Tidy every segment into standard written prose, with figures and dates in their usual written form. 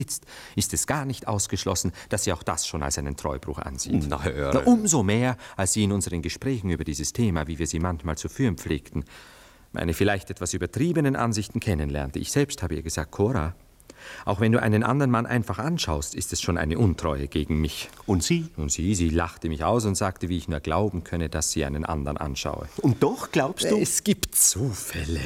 ist es gar nicht ausgeschlossen, dass sie auch das schon als einen Treubruch ansieht. Na, hör. Umso mehr, als sie in unseren Gesprächen über dieses Thema, wie wir sie manchmal zu führen pflegten, meine vielleicht etwas übertriebenen Ansichten kennenlernte. Ich selbst habe ihr gesagt, Cora, auch wenn du einen anderen Mann einfach anschaust, ist es schon eine Untreue gegen mich. Und sie? Und sie lachte mich aus und sagte, wie ich nur glauben könne, dass sie einen anderen anschaue. Und doch glaubst du? Es gibt Zufälle.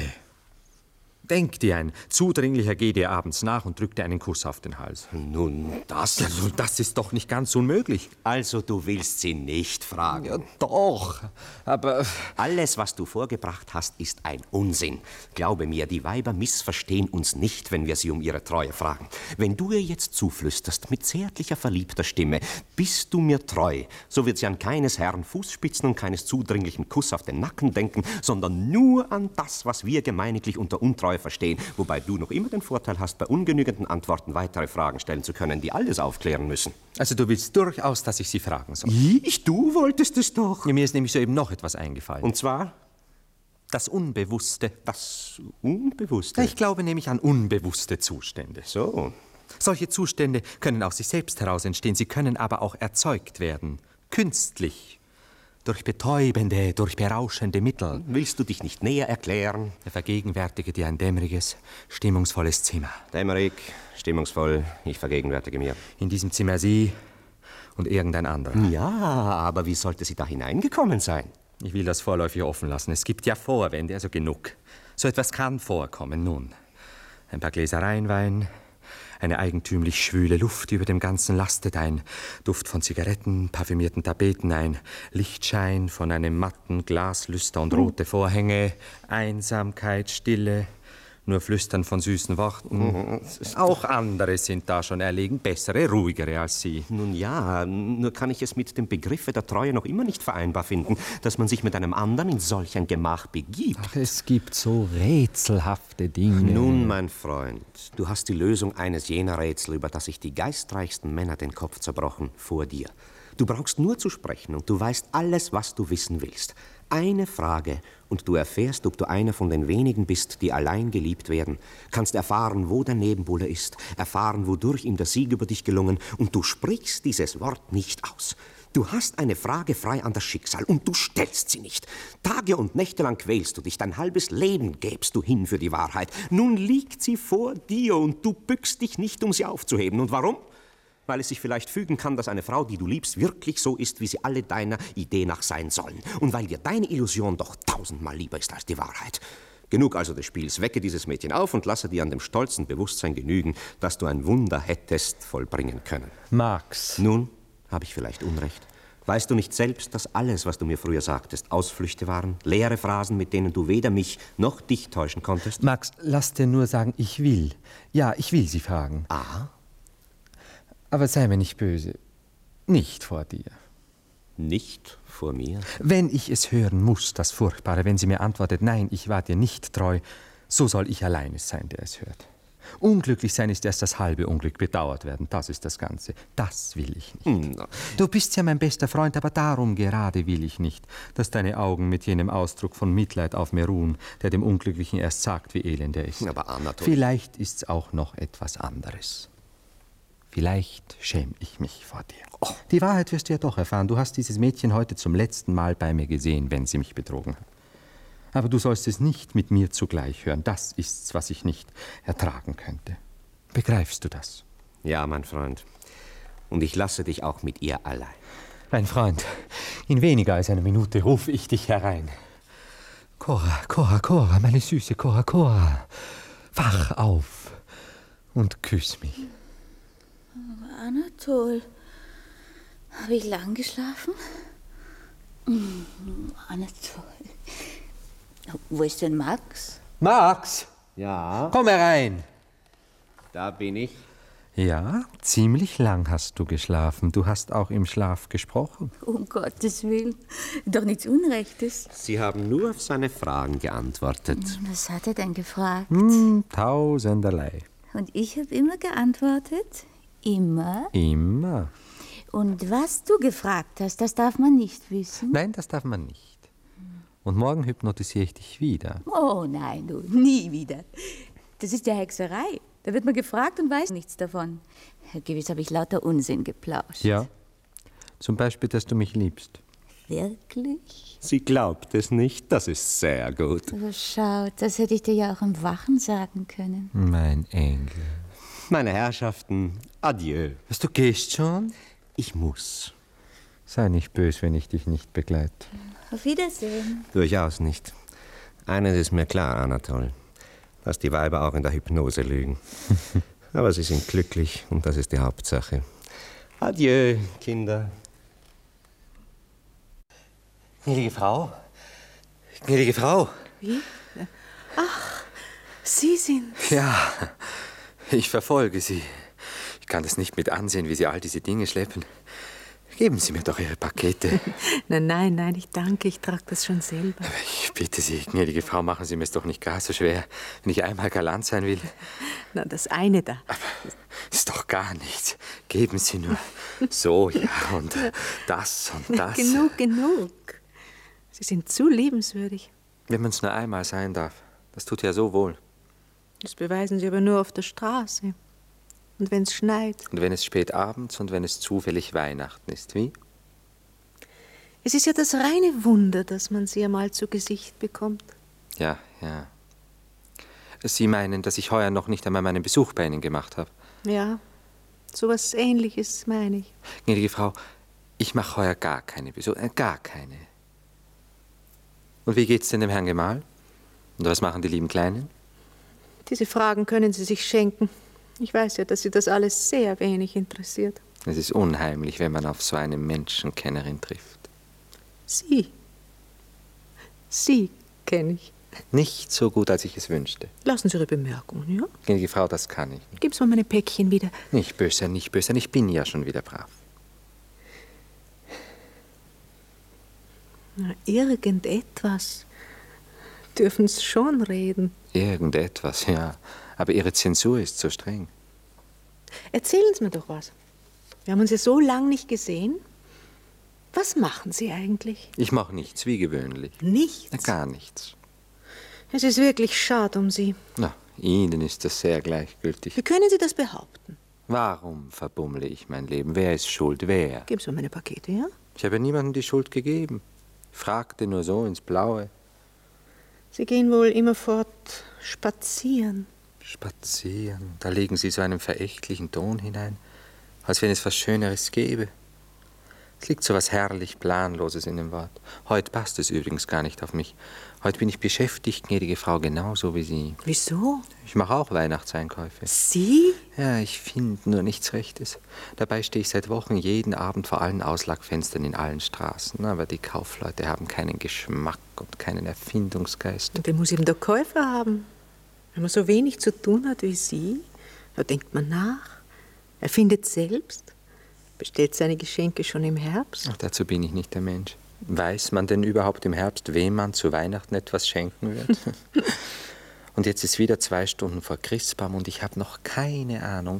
Denk dir, ein Zudringlicher geht ihr abends nach und drückt ihr einen Kuss auf den Hals. Nun, das... Ja, das ist doch nicht ganz unmöglich. Also, du willst sie nicht fragen? Ja, doch, aber... Alles, was du vorgebracht hast, ist ein Unsinn. Glaube mir, die Weiber missverstehen uns nicht, wenn wir sie um ihre Treue fragen. Wenn du ihr jetzt zuflüsterst, mit zärtlicher, verliebter Stimme, bist du mir treu, so wird sie an keines Herrn Fußspitzen und keines zudringlichen Kuss auf den Nacken denken, sondern nur an das, was wir gemeiniglich unter Untreue verstehen, wobei du noch immer den Vorteil hast, bei ungenügenden Antworten weitere Fragen stellen zu können, die alles aufklären müssen. Also du willst durchaus, dass ich sie fragen soll? Ich? Du wolltest es doch. Ja, mir ist nämlich soeben noch etwas eingefallen. Und zwar? Das Unbewusste. Das Unbewusste? Ich glaube nämlich an unbewusste Zustände. So. Solche Zustände können aus sich selbst heraus entstehen, sie können aber auch erzeugt werden. Künstlich. Durch betäubende, durch berauschende Mittel. Willst du dich nicht näher erklären? Vergegenwärtige dir ein dämmeriges, stimmungsvolles Zimmer. Dämmerig, stimmungsvoll, ich vergegenwärtige mir. In diesem Zimmer sie und irgendein anderer. Ja, aber wie sollte sie da hineingekommen sein? Ich will das vorläufig offen lassen. Es gibt ja Vorwände, also genug. So etwas kann vorkommen. Nun, ein paar Gläser Rheinwein, eine eigentümlich schwüle Luft, die über dem Ganzen lastet, ein Duft von Zigaretten, parfümierten Tapeten, ein Lichtschein von einem matten Glaslüster und rote Vorhänge, Einsamkeit, Stille, nur Flüstern von süßen Worten. Auch andere sind da schon erlegen, bessere, ruhigere als Sie. Nun ja, nur kann ich es mit dem Begriffe der Treue noch immer nicht vereinbar finden, dass man sich mit einem anderen in solch ein Gemach begibt. Ach, es gibt so rätselhafte Dinge. Nun, mein Freund, du hast die Lösung eines jener Rätsel, über das sich die geistreichsten Männer den Kopf zerbrochen, vor dir. Du brauchst nur zu sprechen und du weißt alles, was du wissen willst. Eine Frage und du erfährst, ob du einer von den wenigen bist, die allein geliebt werden, kannst erfahren, wo der Nebenbuhler ist, erfahren, wodurch ihm der Sieg über dich gelungen, und du sprichst dieses Wort nicht aus. Du hast eine Frage frei an das Schicksal und du stellst sie nicht. Tage und Nächte lang quälst du dich, dein halbes Leben gäbst du hin für die Wahrheit. Nun liegt sie vor dir und du bückst dich nicht, um sie aufzuheben. Und warum? Weil es sich vielleicht fügen kann, dass eine Frau, die du liebst, wirklich so ist, wie sie alle deiner Idee nach sein sollen. Und weil dir deine Illusion doch 1000-mal lieber ist als die Wahrheit. Genug also des Spiels. Wecke dieses Mädchen auf und lasse dir an dem stolzen Bewusstsein genügen, dass du ein Wunder hättest vollbringen können. Max. Nun, habe ich vielleicht Unrecht? Weißt du nicht selbst, dass alles, was du mir früher sagtest, Ausflüchte waren? Leere Phrasen, mit denen du weder mich noch dich täuschen konntest? Max, lass dir nur sagen, ich will. Ja, ich will sie fragen. Aha. Aber sei mir nicht böse. Nicht vor dir. Nicht vor mir? Wenn ich es hören muss, das Furchtbare, wenn sie mir antwortet, nein, ich war dir nicht treu, so soll ich allein es sein, der es hört. Unglücklich sein ist erst das halbe Unglück, bedauert werden, das ist das Ganze. Das will ich nicht. Du bist ja mein bester Freund, aber darum gerade will ich nicht, dass deine Augen mit jenem Ausdruck von Mitleid auf mir ruhen, der dem Unglücklichen erst sagt, wie elend er ist. Aber Anatol... Vielleicht ist's auch noch etwas anderes. Vielleicht schäme ich mich vor dir. Oh. Die Wahrheit wirst du ja doch erfahren. Du hast dieses Mädchen heute zum letzten Mal bei mir gesehen, wenn sie mich betrogen hat. Aber du sollst es nicht mit mir zugleich hören. Das ist's, was ich nicht ertragen könnte. Begreifst du das? Ja, mein Freund. Und ich lasse dich auch mit ihr allein. Mein Freund, in weniger als einer Minute rufe ich dich herein. Cora, Cora, Cora, meine süße Cora, Cora. Wach auf und küss mich. Anatol, habe ich lang geschlafen? Anatol. Wo ist denn Max? Max! Ja? Komm herein! Da bin ich. Ja, ziemlich lang hast du geschlafen. Du hast auch im Schlaf gesprochen. Um Gottes Willen, doch nichts Unrechtes. Sie haben nur auf seine Fragen geantwortet. Was hat er denn gefragt? Tausenderlei. Und ich habe immer geantwortet. Immer? Immer. Und was du gefragt hast, das darf man nicht wissen? Nein, das darf man nicht. Und morgen hypnotisiere ich dich wieder. Oh nein, du, nie wieder. Das ist ja Hexerei. Da wird man gefragt und weiß nichts davon. Gewiss habe ich lauter Unsinn geplauscht. Ja, zum Beispiel, dass du mich liebst. Wirklich? Sie glaubt es nicht, das ist sehr gut. Aber schau, das hätte ich dir ja auch im Wachen sagen können. Mein Engel. Meine Herrschaften, adieu. Was, du gehst schon? Ich muss. Sei nicht böse, wenn ich dich nicht begleite. Auf Wiedersehen. Durchaus nicht. Eines ist mir klar, Anatol, dass die Weiber auch in der Hypnose lügen. Aber sie sind glücklich und das ist die Hauptsache. Adieu, Kinder. Gnädige Frau? Gnädige Frau? Wie? Ach, Sie sind... Ja, ich verfolge Sie. Ich kann das nicht mit ansehen, wie Sie all diese Dinge schleppen. Geben Sie mir doch Ihre Pakete. Nein, ich danke, ich trage das schon selber. Aber ich bitte Sie, gnädige Frau, machen Sie mir es doch nicht gar so schwer, wenn ich einmal galant sein will. Na, das eine da. Aber ist doch gar nichts. Geben Sie nur. So, ja, und das und das. Genug. Sie sind zu liebenswürdig. Wenn man es nur einmal sein darf. Das tut ja so wohl. Das beweisen Sie aber nur auf der Straße. Und wenn es schneit. Und wenn es spät abends und wenn es zufällig Weihnachten ist, wie? Es ist ja das reine Wunder, dass man sie einmal zu Gesicht bekommt. Ja. Sie meinen, dass ich heuer noch nicht einmal meinen Besuch bei Ihnen gemacht habe? Ja, sowas Ähnliches meine ich. Gnädige Frau, ich mache heuer gar keine Besuche, gar keine. Und wie geht's denn dem Herrn Gemahl? Und was machen die lieben Kleinen? Diese Fragen können Sie sich schenken. Ich weiß ja, dass Sie das alles sehr wenig interessiert. Es ist unheimlich, wenn man auf so eine Menschenkennerin trifft. Sie kenne ich. Nicht so gut, als ich es wünschte. Lassen Sie Ihre Bemerkungen, ja? Gnädige Frau, das kann ich nicht. Gib's mir meine Päckchen wieder. Nicht böse, ich bin ja schon wieder brav. Na, irgendetwas. Dürfen's schon reden. Irgendetwas, ja. Aber Ihre Zensur ist so streng. Erzählen Sie mir doch was. Wir haben uns ja so lange nicht gesehen. Was machen Sie eigentlich? Ich mache nichts, wie gewöhnlich. Nichts? Gar nichts. Es ist wirklich schade um Sie. Na, Ihnen ist das sehr gleichgültig. Wie können Sie das behaupten? Warum verbummle ich mein Leben? Wer ist schuld? Wer? Geben Sie mir meine Pakete, ja? Ich habe niemandem die Schuld gegeben. Fragte nur so ins Blaue. Sie gehen wohl immerfort spazieren. Spazieren? Da legen Sie so einen verächtlichen Ton hinein, als wenn es was Schöneres gäbe. Es liegt so was herrlich Planloses in dem Wort. Heute passt es übrigens gar nicht auf mich. Heute bin ich beschäftigt, gnädige Frau, genauso wie Sie. Wieso? Ich mache auch Weihnachtseinkäufe. Sie? Ja, ich finde nur nichts Rechtes. Dabei stehe ich seit Wochen jeden Abend vor allen Auslackfenstern in allen Straßen. Aber die Kaufleute haben keinen Geschmack und keinen Erfindungsgeist. Und der muss eben der Käufer haben. Wenn man so wenig zu tun hat wie Sie, da denkt man nach. Er findet selbst. Bestellt seine Geschenke schon im Herbst? Ach, dazu bin ich nicht der Mensch. Weiß man denn überhaupt im Herbst, wem man zu Weihnachten etwas schenken wird? Und jetzt ist wieder 2 Stunden vor Christbaum und ich habe noch keine Ahnung.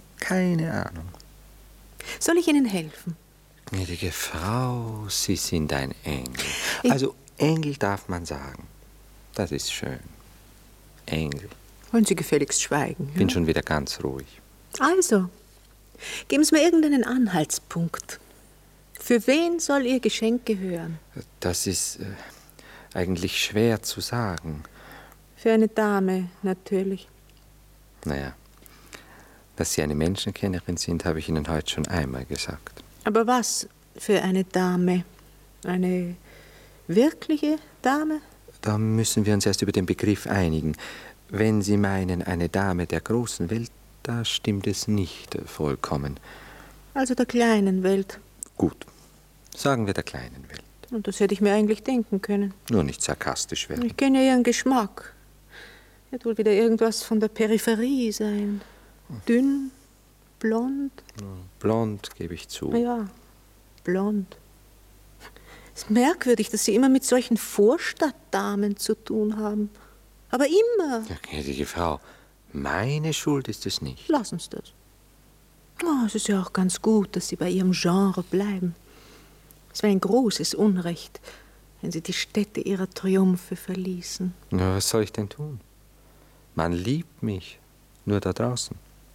Soll ich Ihnen helfen? Gnädige Frau, Sie sind ein Engel. Also Engel darf man sagen. Das ist schön. Engel. Wollen Sie gefälligst schweigen? Bin schon wieder ganz ruhig. Also, geben Sie mir irgendeinen Anhaltspunkt. Für wen soll Ihr Geschenk gehören? Das ist eigentlich schwer zu sagen. Für eine Dame, natürlich. Naja, dass Sie eine Menschenkennerin sind, habe ich Ihnen heute schon einmal gesagt. Aber was für eine Dame? Eine wirkliche Dame? Da müssen wir uns erst über den Begriff einigen. Wenn Sie meinen, eine Dame der großen Welt, da stimmt es nicht vollkommen. Also der kleinen Welt. Gut, sagen wir der kleinen Welt. Und das hätte ich mir eigentlich denken können. Nur nicht sarkastisch werden. Ich kenne ja Ihren Geschmack. Wird wohl wieder irgendwas von der Peripherie sein. Dünn, blond. Blond, gebe ich zu. Ja, blond. Es ist merkwürdig, dass Sie immer mit solchen Vorstadtdamen zu tun haben. Aber immer. Ja, gnädige Frau, meine Schuld ist es nicht. Lassen Sie das. Oh, es ist ja auch ganz gut, dass Sie bei Ihrem Genre bleiben. Es wäre ein großes Unrecht, wenn Sie die Stätte Ihrer Triumphe verließen. Na, was soll ich denn tun? Man liebt mich, nur da draußen.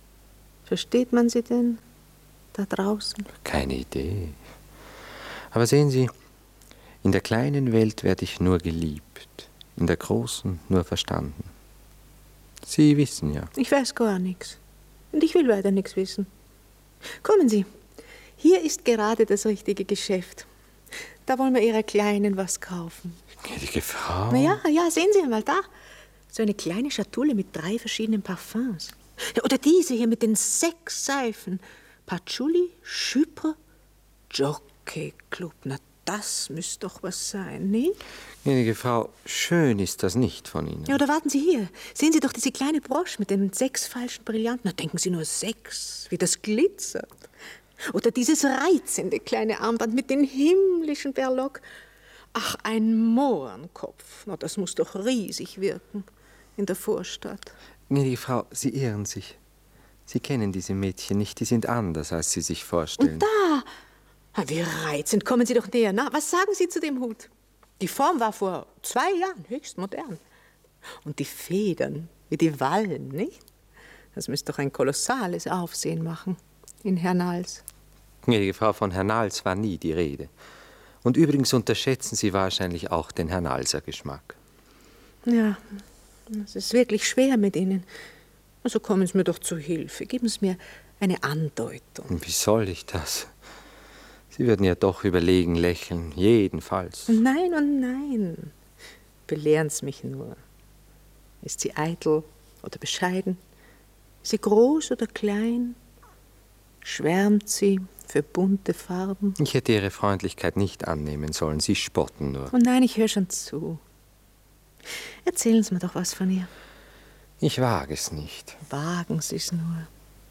Versteht man sie denn da draußen? Keine Idee. Aber sehen Sie, in der kleinen Welt werde ich nur geliebt, in der großen nur verstanden. Sie wissen ja. Ich weiß gar nichts. Und ich will weiter nichts wissen. Kommen Sie, hier ist gerade das richtige Geschäft. Da wollen wir Ihrer Kleinen was kaufen. Gnädige Frau. Na ja, sehen Sie einmal da. So eine kleine Schatulle mit 3 verschiedenen Parfums. Ja, oder diese hier mit den 6 Seifen. Patchouli, Chypre, Jockey Club. Na, das müsste doch was sein, nicht? Gnädige Frau, schön ist das nicht von Ihnen. Ja, oder warten Sie hier. Sehen Sie doch diese kleine Broche mit den 6 falschen Brillanten. Na, denken Sie nur 6, wie das glitzert. Oder dieses reizende kleine Armband mit den himmlischen Berlock. Ach, ein Mohrenkopf. Na, das muss doch riesig wirken in der Vorstadt. Gnädige Frau, Sie irren sich. Sie kennen diese Mädchen nicht, die sind anders, als Sie sich vorstellen. Und da, wie reizend, kommen Sie doch näher. Na, was sagen Sie zu dem Hut? Die Form war vor 2 Jahren höchst modern. Und die Federn, wie die Wallen, nicht? Das müsste doch ein kolossales Aufsehen machen in Hernals. Gnädige Frau, von Hernals war nie die Rede. Und übrigens unterschätzen Sie wahrscheinlich auch den Hernalser Geschmack. Ja, es ist wirklich schwer mit Ihnen. Also kommen Sie mir doch zu Hilfe. Geben Sie mir eine Andeutung. Wie soll ich das? Sie würden ja doch überlegen lächeln, jedenfalls. Nein und nein. Belehren Sie mich nur. Ist sie eitel oder bescheiden? Ist sie groß oder klein? Schwärmt sie für bunte Farben? Ich hätte Ihre Freundlichkeit nicht annehmen sollen. Sie spotten nur. Oh nein, ich höre schon zu. Erzählen Sie mir doch was von ihr. Ich wage es nicht. Wagen Sie es nur.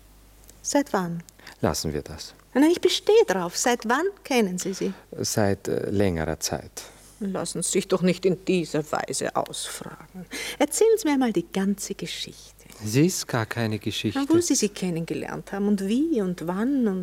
Seit wann? Lassen wir das. Na, ich bestehe drauf. Seit wann kennen Sie sie? Seit längerer Zeit. Lassen Sie sich doch nicht in dieser Weise ausfragen. Erzählen Sie mir mal die ganze Geschichte. Sie ist gar keine Geschichte. Wo Sie kennengelernt haben und wie und wann und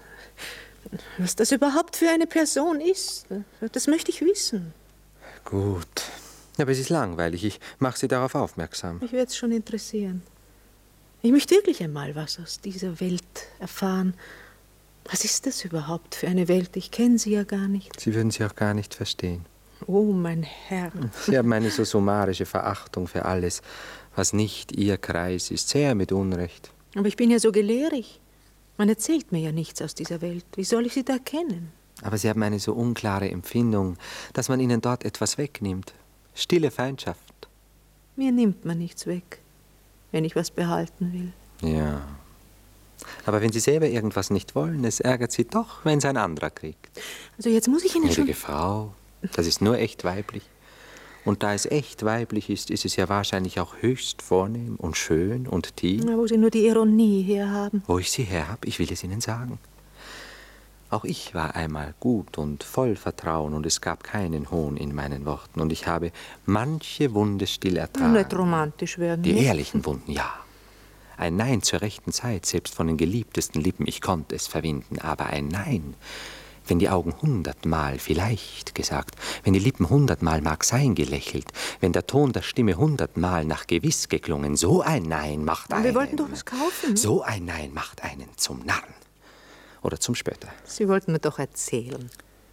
was das überhaupt für eine Person ist. Das möchte ich wissen. Gut. Aber es ist langweilig. Ich mache Sie darauf aufmerksam. Mich würde es schon interessieren. Ich möchte wirklich einmal was aus dieser Welt erfahren. Was ist das überhaupt für eine Welt? Ich kenne sie ja gar nicht. Sie würden sie auch gar nicht verstehen. Oh, mein Herr. Sie haben eine so summarische Verachtung für alles, was nicht Ihr Kreis ist. Sehr mit Unrecht. Aber ich bin ja so gelehrig. Man erzählt mir ja nichts aus dieser Welt. Wie soll ich sie da kennen? Aber Sie haben eine so unklare Empfindung, dass man Ihnen dort etwas wegnimmt. Stille Feindschaft. Mir nimmt man nichts weg, wenn ich was behalten will. Ja. Aber wenn Sie selber irgendwas nicht wollen, es ärgert Sie doch, wenn es ein anderer kriegt. Also jetzt muss ich Ihnen schon... Gnädige Frau, das ist nur echt weiblich. Und da es echt weiblich ist, ist es ja wahrscheinlich auch höchst vornehm und schön und tief. Na, wo Sie nur die Ironie herhaben. Wo ich sie her habe, ich will es Ihnen sagen. Auch ich war einmal gut und voll Vertrauen und es gab keinen Hohn in meinen Worten. Und ich habe manche Wunde still ertragen. Nicht romantisch werden. Die nicht? ehrlichen Wunden, ja. Ein Nein zur rechten Zeit, selbst von den geliebtesten Lippen, ich konnte es verwinden. Aber ein Nein, wenn die Augen 100-mal vielleicht gesagt, wenn die Lippen 100-mal mag sein gelächelt, wenn der Ton der Stimme 100-mal nach gewiss geklungen, so ein Nein macht einen... Wir wollten doch was kaufen. So ein Nein macht einen zum Narren. Oder zum Spötter. Sie wollten mir doch erzählen.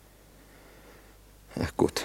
Ja, gut.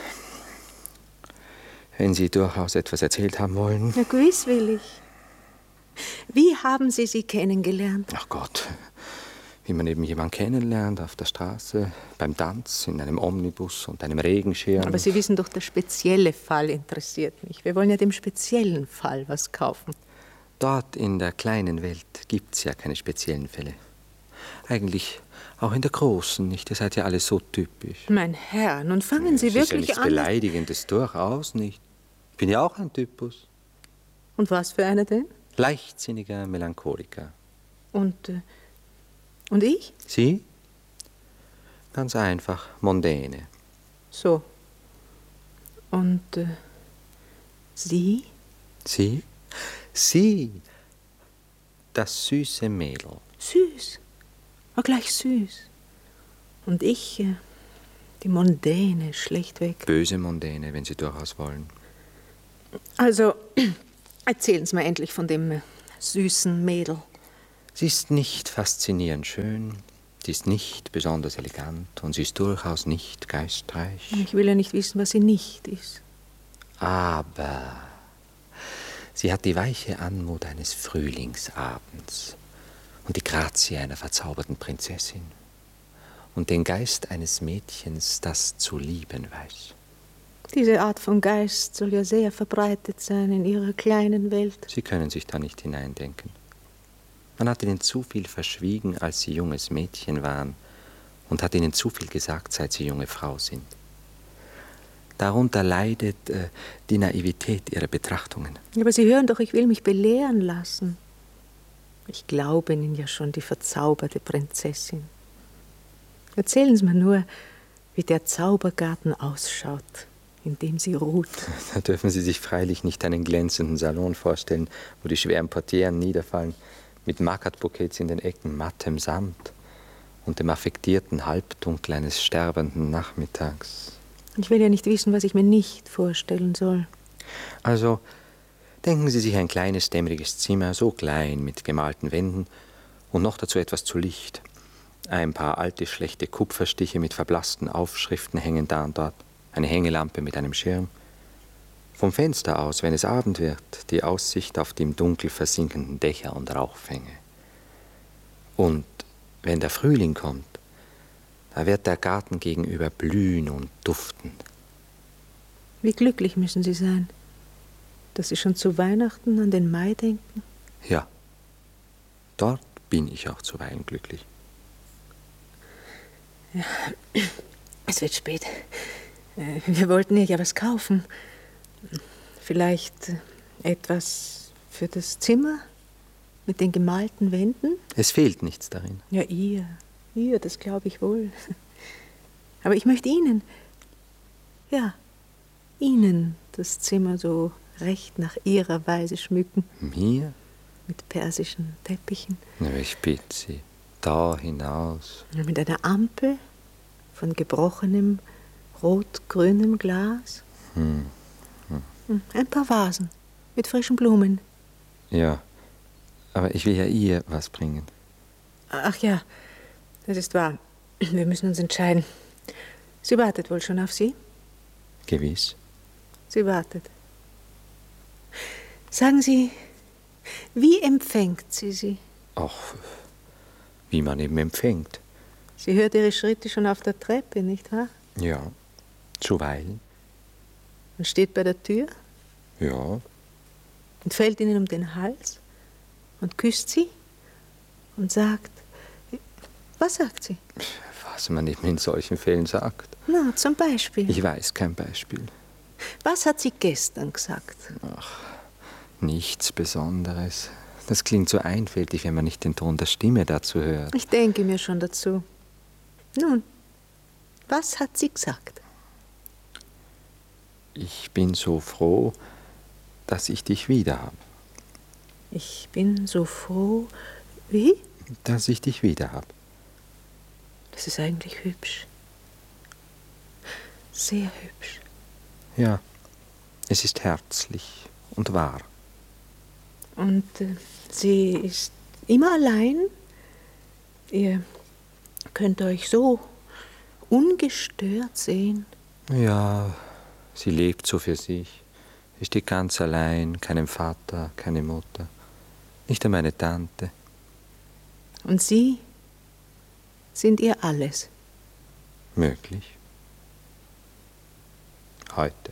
Wenn Sie durchaus etwas erzählt haben wollen. Na, gewiss will ich. Wie haben Sie sie kennengelernt? Ach Gott, wie man eben jemanden kennenlernt, auf der Straße, beim Tanz, in einem Omnibus und einem Regenschirm. Aber Sie wissen doch, der spezielle Fall interessiert mich. Wir wollen ja dem speziellen Fall was kaufen. Dort in der kleinen Welt gibt es ja keine speziellen Fälle. Eigentlich auch in der großen nicht. Ihr seid ja alle so typisch. Mein Herr, nun fangen Sie Es ist ja wirklich nichts an. Beleidigendes, durchaus nicht. Ich bin ja auch ein Typus. Und was für einer denn? Leichtsinniger Melancholiker. Und ich? Sie? Ganz einfach, Mondäne. So. Und Sie? Sie? Sie? Das süße Mädel. Süß. War gleich süß. Und ich, die Mondäne, schlechtweg. Böse Mondäne, wenn Sie durchaus wollen. Also, erzählen Sie mir endlich von dem süßen Mädel. Sie ist nicht faszinierend schön, sie ist nicht besonders elegant und sie ist durchaus nicht geistreich. Ich will ja nicht wissen, was sie nicht ist. Aber sie hat die weiche Anmut eines Frühlingsabends und die Grazie einer verzauberten Prinzessin und den Geist eines Mädchens, das zu lieben weiß. Diese Art von Geist soll ja sehr verbreitet sein in ihrer kleinen Welt. Sie können sich da nicht hineindenken. Man hat ihnen zu viel verschwiegen, als sie junges Mädchen waren, und hat ihnen zu viel gesagt, seit sie junge Frau sind. Darunter leidet die Naivität ihrer Betrachtungen. Aber Sie hören doch, ich will mich belehren lassen. Ich glaube Ihnen ja schon, die verzauberte Prinzessin. Erzählen Sie mir nur, wie der Zaubergarten ausschaut, in dem sie ruht. Da dürfen Sie sich freilich nicht einen glänzenden Salon vorstellen, wo die schweren Portieren niederfallen, mit Markatbouquets in den Ecken, mattem Samt und dem affektierten Halbdunkel eines sterbenden Nachmittags. Ich will ja nicht wissen, was ich mir nicht vorstellen soll. Also, denken Sie sich ein kleines, dämmeriges Zimmer, so klein, mit gemalten Wänden und noch dazu etwas zu Licht. Ein paar alte, schlechte Kupferstiche mit verblassten Aufschriften hängen da und dort, eine Hängelampe mit einem Schirm. Vom Fenster aus, wenn es Abend wird, die Aussicht auf die im Dunkel versinkenden Dächer und Rauchfänge. Und wenn der Frühling kommt, da wird der Garten gegenüber blühen und duften. Wie glücklich müssen Sie sein, dass Sie schon zu Weihnachten an den Mai denken? Ja, dort bin ich auch zuweilen glücklich. Ja, es wird spät. Wir wollten ja was kaufen. Vielleicht etwas für das Zimmer mit den gemalten Wänden? Es fehlt nichts darin. Ja, ihr, das glaube ich wohl. Aber ich möchte Ihnen das Zimmer so recht nach Ihrer Weise schmücken. Mir? Mit persischen Teppichen. Na, ich bitte Sie, da hinaus. Mit einer Ampel von gebrochenem rot-grünem Glas. Ein paar Vasen mit frischen Blumen. Ja, aber ich will ja ihr was bringen. Ach ja, das ist wahr. Wir müssen uns entscheiden. Sie wartet wohl schon auf Sie? Gewiss. Sie wartet. Sagen Sie, wie empfängt sie? Ach, wie man eben empfängt. Sie hört Ihre Schritte schon auf der Treppe, nicht wahr? Ja, zuweilen. Und steht bei der Tür Ja. und fällt Ihnen um den Hals und küsst Sie und sagt, was sagt sie? Was man eben in solchen Fällen sagt. Na, zum Beispiel. Ich weiß kein Beispiel. Was hat sie gestern gesagt? Ach, nichts Besonderes. Das klingt so einfältig, wenn man nicht den Ton der Stimme dazu hört. Ich denke mir schon dazu. Nun, was hat sie gesagt? Ich bin so froh, dass ich dich wieder habe. Ich bin so froh. Wie? Dass ich dich wieder habe. Das ist eigentlich hübsch. Sehr hübsch. Ja, es ist herzlich und wahr. Und sie ist immer allein? Ihr könnt euch so ungestört sehen? Ja, sie lebt so für sich. Sie steht ganz allein, keinen Vater, keine Mutter, nicht einmal eine Tante. Und Sie sind ihr alles? Möglich. Heute.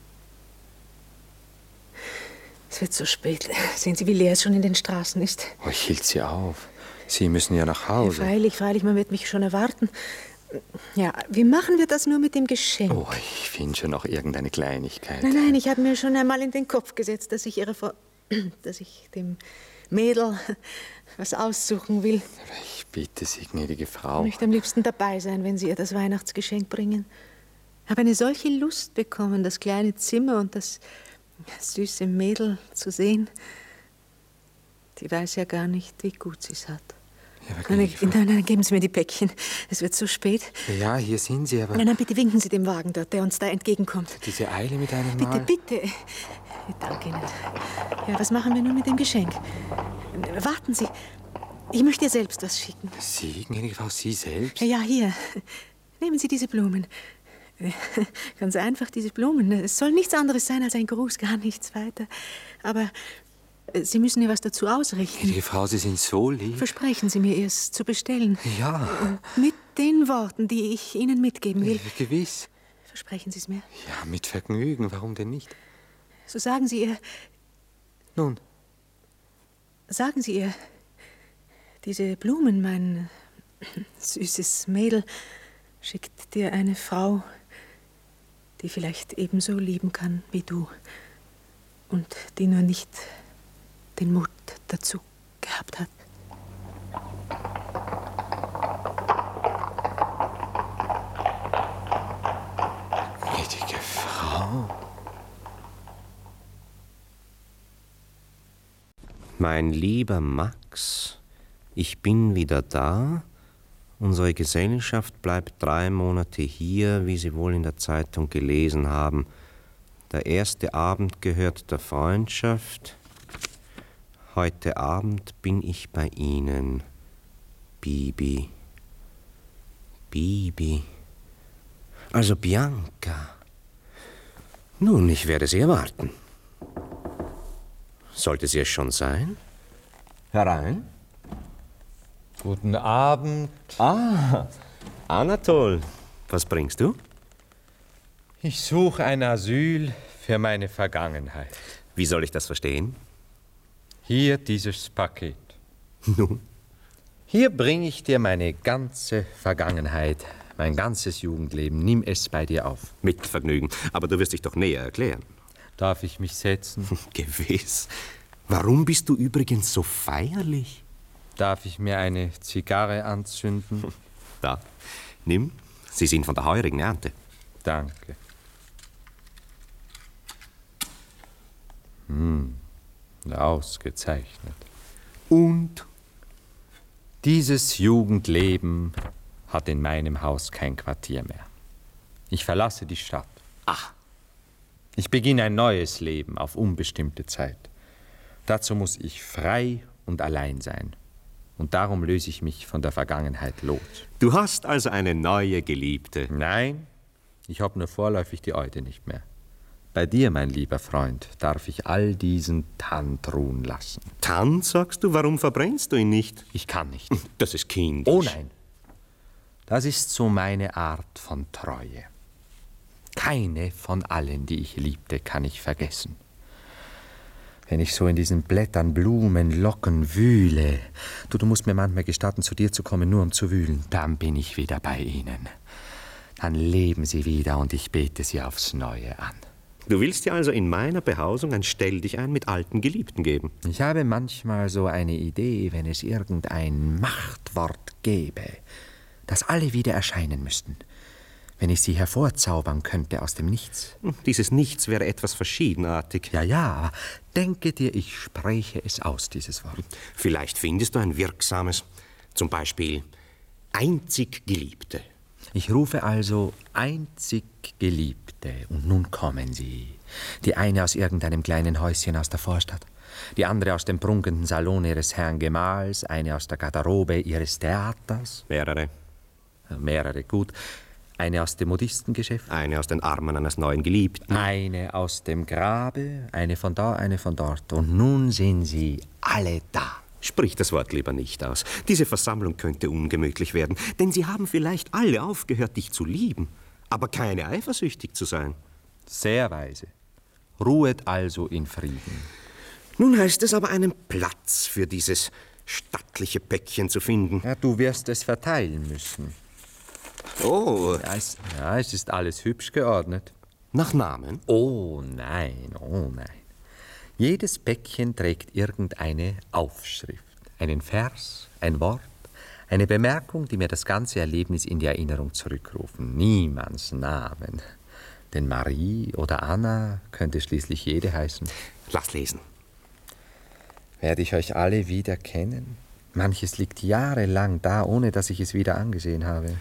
Es wird so spät. Sehen Sie, wie leer es schon in den Straßen ist. Oh, ich hielt Sie auf. Sie müssen ja nach Hause. Ja, freilich, man wird mich schon erwarten. Ja, wie machen wir das nur mit dem Geschenk? Oh, ich finde schon noch irgendeine Kleinigkeit. Nein, ich habe mir schon einmal in den Kopf gesetzt, dass ich dem Mädel was aussuchen will. Aber ich bitte Sie, gnädige Ich Frau. möchte am liebsten dabei sein, wenn Sie ihr das Weihnachtsgeschenk bringen. Ich habe eine solche Lust bekommen, das kleine Zimmer und das süße Mädel zu sehen. Die weiß ja gar nicht, wie gut sie es hat. Ja, aber gnädige Frau. Nein, geben Sie mir die Päckchen. Es wird zu spät. Ja, hier sind Sie, aber Nein, bitte winken Sie dem Wagen dort, der uns da entgegenkommt. diese Eile mit einem Mal. Bitte. Ich danke Ihnen. Ja, was machen wir nun mit dem Geschenk? Warten Sie. Ich möchte ihr selbst was schicken. Sie, gnädige Frau, Sie selbst? Ja, hier. Nehmen Sie diese Blumen. Ganz einfach, diese Blumen. Es soll nichts anderes sein als ein Gruß, gar nichts weiter. Aber Sie müssen ihr was dazu ausrichten. Gnädige Frau, Sie sind so lieb. Versprechen Sie mir, es zu bestellen. Ja. Mit den Worten, die ich Ihnen mitgeben will. Gewiss. Versprechen Sie es mir. Ja, mit Vergnügen. Warum denn nicht? So sagen Sie ihr, Nun, sagen Sie ihr, diese Blumen, mein süßes Mädel, schickt dir eine Frau, die vielleicht ebenso lieben kann wie du und die nur nicht den Mut dazu gehabt hat. gnädige Frau. Mein lieber Max, ich bin wieder da. Unsere Gesellschaft bleibt 3 Monate hier, wie Sie wohl in der Zeitung gelesen haben. Der erste Abend gehört der Freundschaft. Heute Abend bin ich bei Ihnen, Bibi. Bibi. Also Bianca. Nun, ich werde Sie erwarten. Sollte sie es schon sein? Herein. Guten Abend. Ah, Anatol. Was bringst du? Ich suche ein Asyl für meine Vergangenheit. Wie soll ich das verstehen? Hier dieses Paket. Nun? Hier bringe ich dir meine ganze Vergangenheit, mein ganzes Jugendleben. Nimm es bei dir auf. Mit Vergnügen. Aber du wirst dich doch näher erklären. Darf ich mich setzen? Gewiss. Warum bist du übrigens so feierlich? Darf ich mir eine Zigarre anzünden? Da, nimm. Sie sind von der heurigen Ernte. Danke. Ausgezeichnet. Und? Dieses Jugendleben hat in meinem Haus kein Quartier mehr. Ich verlasse die Stadt. Ach. Ich beginne ein neues Leben auf unbestimmte Zeit. Dazu muss ich frei und allein sein. Und darum löse ich mich von der Vergangenheit los. Du hast also eine neue Geliebte. Nein, ich habe nur vorläufig die Eude nicht mehr. Bei dir, mein lieber Freund, darf ich all diesen Tand ruhen lassen. Tand, sagst du? Warum verbrennst du ihn nicht? Ich kann nicht. Das ist kindisch. Oh nein, das ist so meine Art von Treue. Keine von allen, die ich liebte, kann ich vergessen. Wenn ich so in diesen Blättern, Blumen, Locken wühle, du musst mir manchmal gestatten, zu dir zu kommen, nur um zu wühlen, dann bin ich wieder bei ihnen. Dann leben sie wieder und ich bete sie aufs Neue an. Du willst dir also in meiner Behausung ein Stelldichein mit alten Geliebten geben? Ich habe manchmal so eine Idee, wenn es irgendein Machtwort gäbe, das alle wieder erscheinen müssten. Wenn ich sie hervorzaubern könnte aus dem Nichts. Dieses Nichts wäre etwas verschiedenartig. Ja, denke dir, ich spreche es aus, dieses Wort. Vielleicht findest du ein wirksames. Zum Beispiel einzig Geliebte. Ich rufe also einzig Geliebte und nun kommen sie. Die eine aus irgendeinem kleinen Häuschen aus der Vorstadt, die andere aus dem prunkenden Salon ihres Herrn Gemahls, eine aus der Garderobe ihres Theaters. Mehrere. Mehrere, gut. Eine aus dem Modistengeschäft. Eine aus den Armen eines neuen Geliebten. Eine aus dem Grabe, eine von da, eine von dort. Und nun sind sie alle da. Sprich das Wort lieber nicht aus. Diese Versammlung könnte ungemütlich werden, denn sie haben vielleicht alle aufgehört, dich zu lieben, aber keine eifersüchtig zu sein. Sehr weise. Ruhet also in Frieden. Nun heißt es aber, einen Platz für dieses stattliche Päckchen zu finden. Ja, du wirst es verteilen müssen. Oh, Ja, es ist alles hübsch geordnet. nach Namen? Oh nein, oh nein. Jedes Päckchen trägt irgendeine Aufschrift, einen Vers, ein Wort, eine Bemerkung, die mir das ganze Erlebnis in die Erinnerung zurückrufen. Niemands Namen. Denn Marie oder Anna könnte schließlich jede heißen. Lass lesen. Werde ich euch alle wieder kennen? Manches liegt jahrelang da, ohne dass ich es wieder angesehen habe.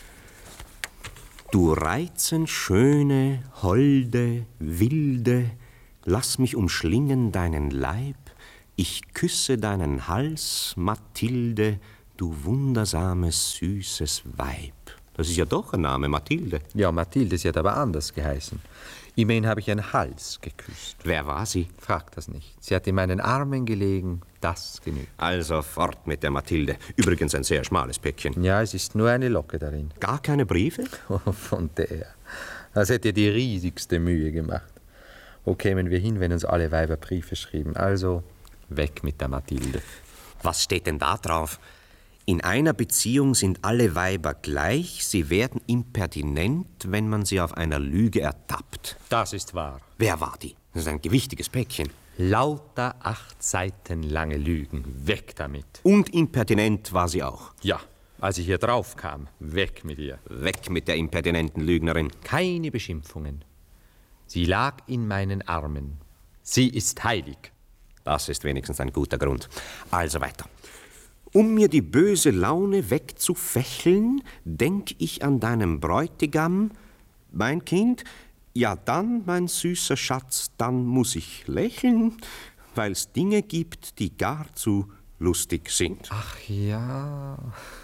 Du reizend schöne, holde, wilde, lass mich umschlingen deinen Leib, Ich küsse deinen Hals, Mathilde, du wundersames, süßes Weib. Das ist ja doch ein Name, Mathilde. Ja, Mathilde, sie hat aber anders geheißen. Immerhin habe ich ihren Hals geküsst. Wer war sie? Frag das nicht. Sie hat in meinen Armen gelegen, das genügt. Also fort mit der Mathilde. Übrigens ein sehr schmales Päckchen. Ja, es ist nur eine Locke darin. Gar keine Briefe? Oh, von der. Das hätte ihr die riesigste Mühe gemacht. Wo kämen wir hin, wenn uns alle Weiber Briefe schrieben? Also, weg mit der Mathilde. Was steht denn da drauf? In einer Beziehung sind alle Weiber gleich, sie werden impertinent, wenn man sie auf einer Lüge ertappt. Das ist wahr. Wer war die? Das ist ein gewichtiges Päckchen. Lauter 8 Seiten lange Lügen. Weg damit. Und impertinent war sie auch. Ja, als ich hier drauf kam, weg mit ihr. Weg mit der impertinenten Lügnerin. Keine Beschimpfungen. Sie lag in meinen Armen. Sie ist heilig. Das ist wenigstens ein guter Grund. Also weiter. Um mir die böse Laune wegzufächeln, denk ich an deinen Bräutigam, mein Kind. Ja dann, mein süßer Schatz, dann muss ich lächeln, weil's Dinge gibt, die gar zu lustig sind. Ach ja,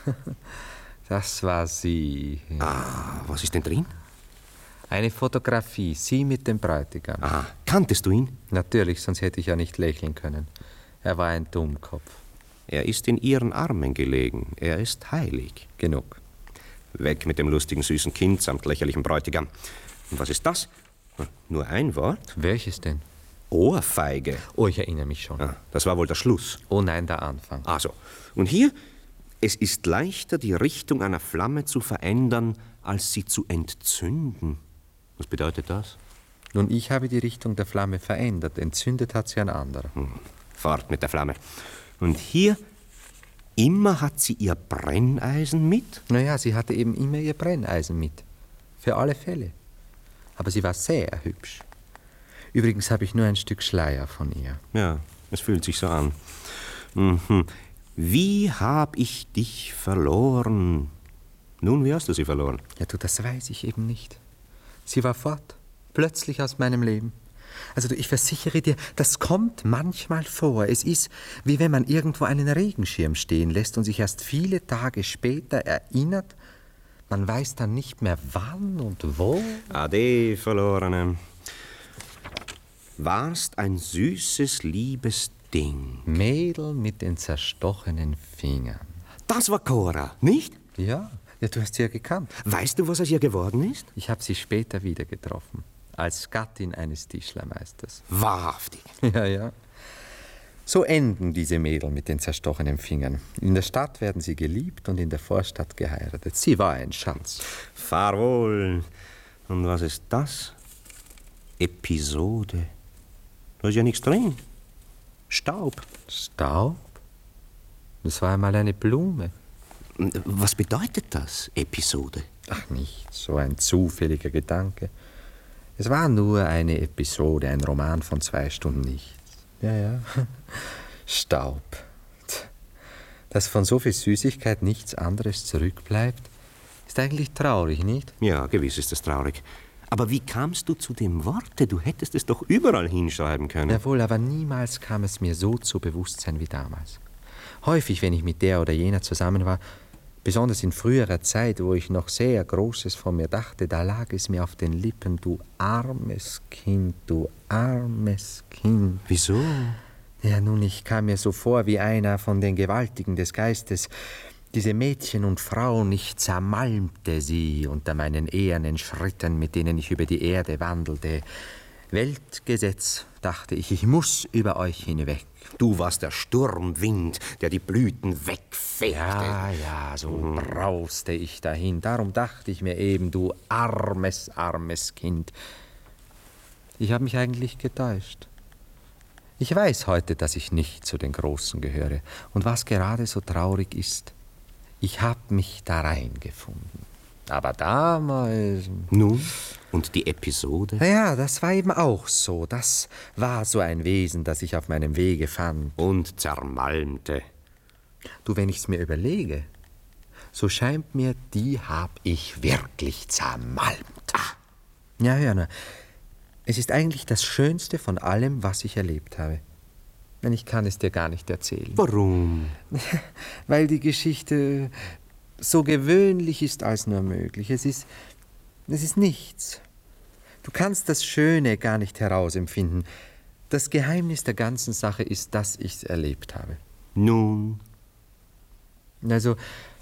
das war sie. Ah, was ist denn drin? Eine Fotografie, sie mit dem Bräutigam. Ah, kanntest du ihn? Natürlich, sonst hätte ich ja nicht lächeln können. Er war ein Dummkopf. Er ist in ihren Armen gelegen. Er ist heilig. Genug. Weg mit dem lustigen, süßen Kind samt lächerlichem Bräutigam. Und was ist das? Nur ein Wort? Welches denn? Ohrfeige. Oh, ich erinnere mich schon. Ah, das war wohl der Schluss. Oh nein, der Anfang. Also, und hier? Es ist leichter, die Richtung einer Flamme zu verändern, als sie zu entzünden. Was bedeutet das? Nun, ich habe die Richtung der Flamme verändert. Entzündet hat sie ein anderer. Fort mit der Flamme. Und hier, immer hat sie ihr Brenneisen mit? Naja, sie hatte eben immer ihr Brenneisen mit. Für alle Fälle. Aber sie war sehr hübsch. Übrigens habe ich nur ein Stück Schleier von ihr. Ja, es fühlt sich so an. Wie hab ich dich verloren? Nun, wie hast du sie verloren? Ja, du, das weiß ich eben nicht. Sie war fort. Plötzlich aus meinem Leben. Also du, ich versichere dir, das kommt manchmal vor. Es ist, wie wenn man irgendwo einen Regenschirm stehen lässt und sich erst viele Tage später erinnert. Man weiß dann nicht mehr wann und wo. Ade, Verlorene. Warst ein süßes, liebes Ding. Mädel mit den zerstochenen Fingern. Das war Cora, nicht? Ja, du hast sie ja gekannt. Weißt du, was aus ihr geworden ist? Ich habe sie später wieder getroffen. Als Gattin eines Tischlermeisters. Wahrhaftig. Ja, ja. So enden diese Mädel mit den zerstochenen Fingern. In der Stadt werden sie geliebt und in der Vorstadt geheiratet. Sie war ein Schatz. Fahr wohl. Und was ist das? Episode. Da ist ja nichts drin. Staub. Staub? Das war einmal eine Blume. Was bedeutet das, Episode? Ach, nichts. So ein zufälliger Gedanke. Es war nur eine Episode, ein Roman von 2 Stunden nichts. Ja, ja. Staub. Dass von so viel Süßigkeit nichts anderes zurückbleibt, ist eigentlich traurig, nicht? Ja, gewiss ist es traurig. Aber wie kamst du zu dem Worte? Du hättest es doch überall hinschreiben können. Jawohl, aber niemals kam es mir so zu Bewusstsein wie damals. Häufig, wenn ich mit der oder jener zusammen war, besonders in früherer Zeit, wo ich noch sehr Großes von mir dachte, da lag es mir auf den Lippen, du armes Kind, du armes Kind. Wieso? Ja, nun, ich kam mir so vor wie einer von den Gewaltigen des Geistes. Diese Mädchen und Frauen, ich zermalmte sie unter meinen ehernen Schritten, mit denen ich über die Erde wandelte. Weltgesetz, dachte ich muss über euch hinweg. Du warst der Sturmwind, der die Blüten wegfegte. Ja, so brauste ich dahin. Darum dachte ich mir eben, du armes, armes Kind. Ich habe mich eigentlich getäuscht. Ich weiß heute, dass ich nicht zu den Großen gehöre. Und was gerade so traurig ist, ich habe mich da reingefunden. Aber damals... Nun, und die Episode? Naja, das war eben auch so. Das war so ein Wesen, das ich auf meinem Wege fand. Und zermalmte. Du, wenn ich's mir überlege, so scheint mir, die hab ich wirklich zermalmt. Ja, na. Es ist eigentlich das Schönste von allem, was ich erlebt habe. Nein, ich kann es dir gar nicht erzählen. Warum? Weil die Geschichte so gewöhnlich ist als nur möglich. Es ist nichts. Du kannst das Schöne gar nicht herausempfinden. Das Geheimnis der ganzen Sache ist, dass ich es erlebt habe. Nun? Also,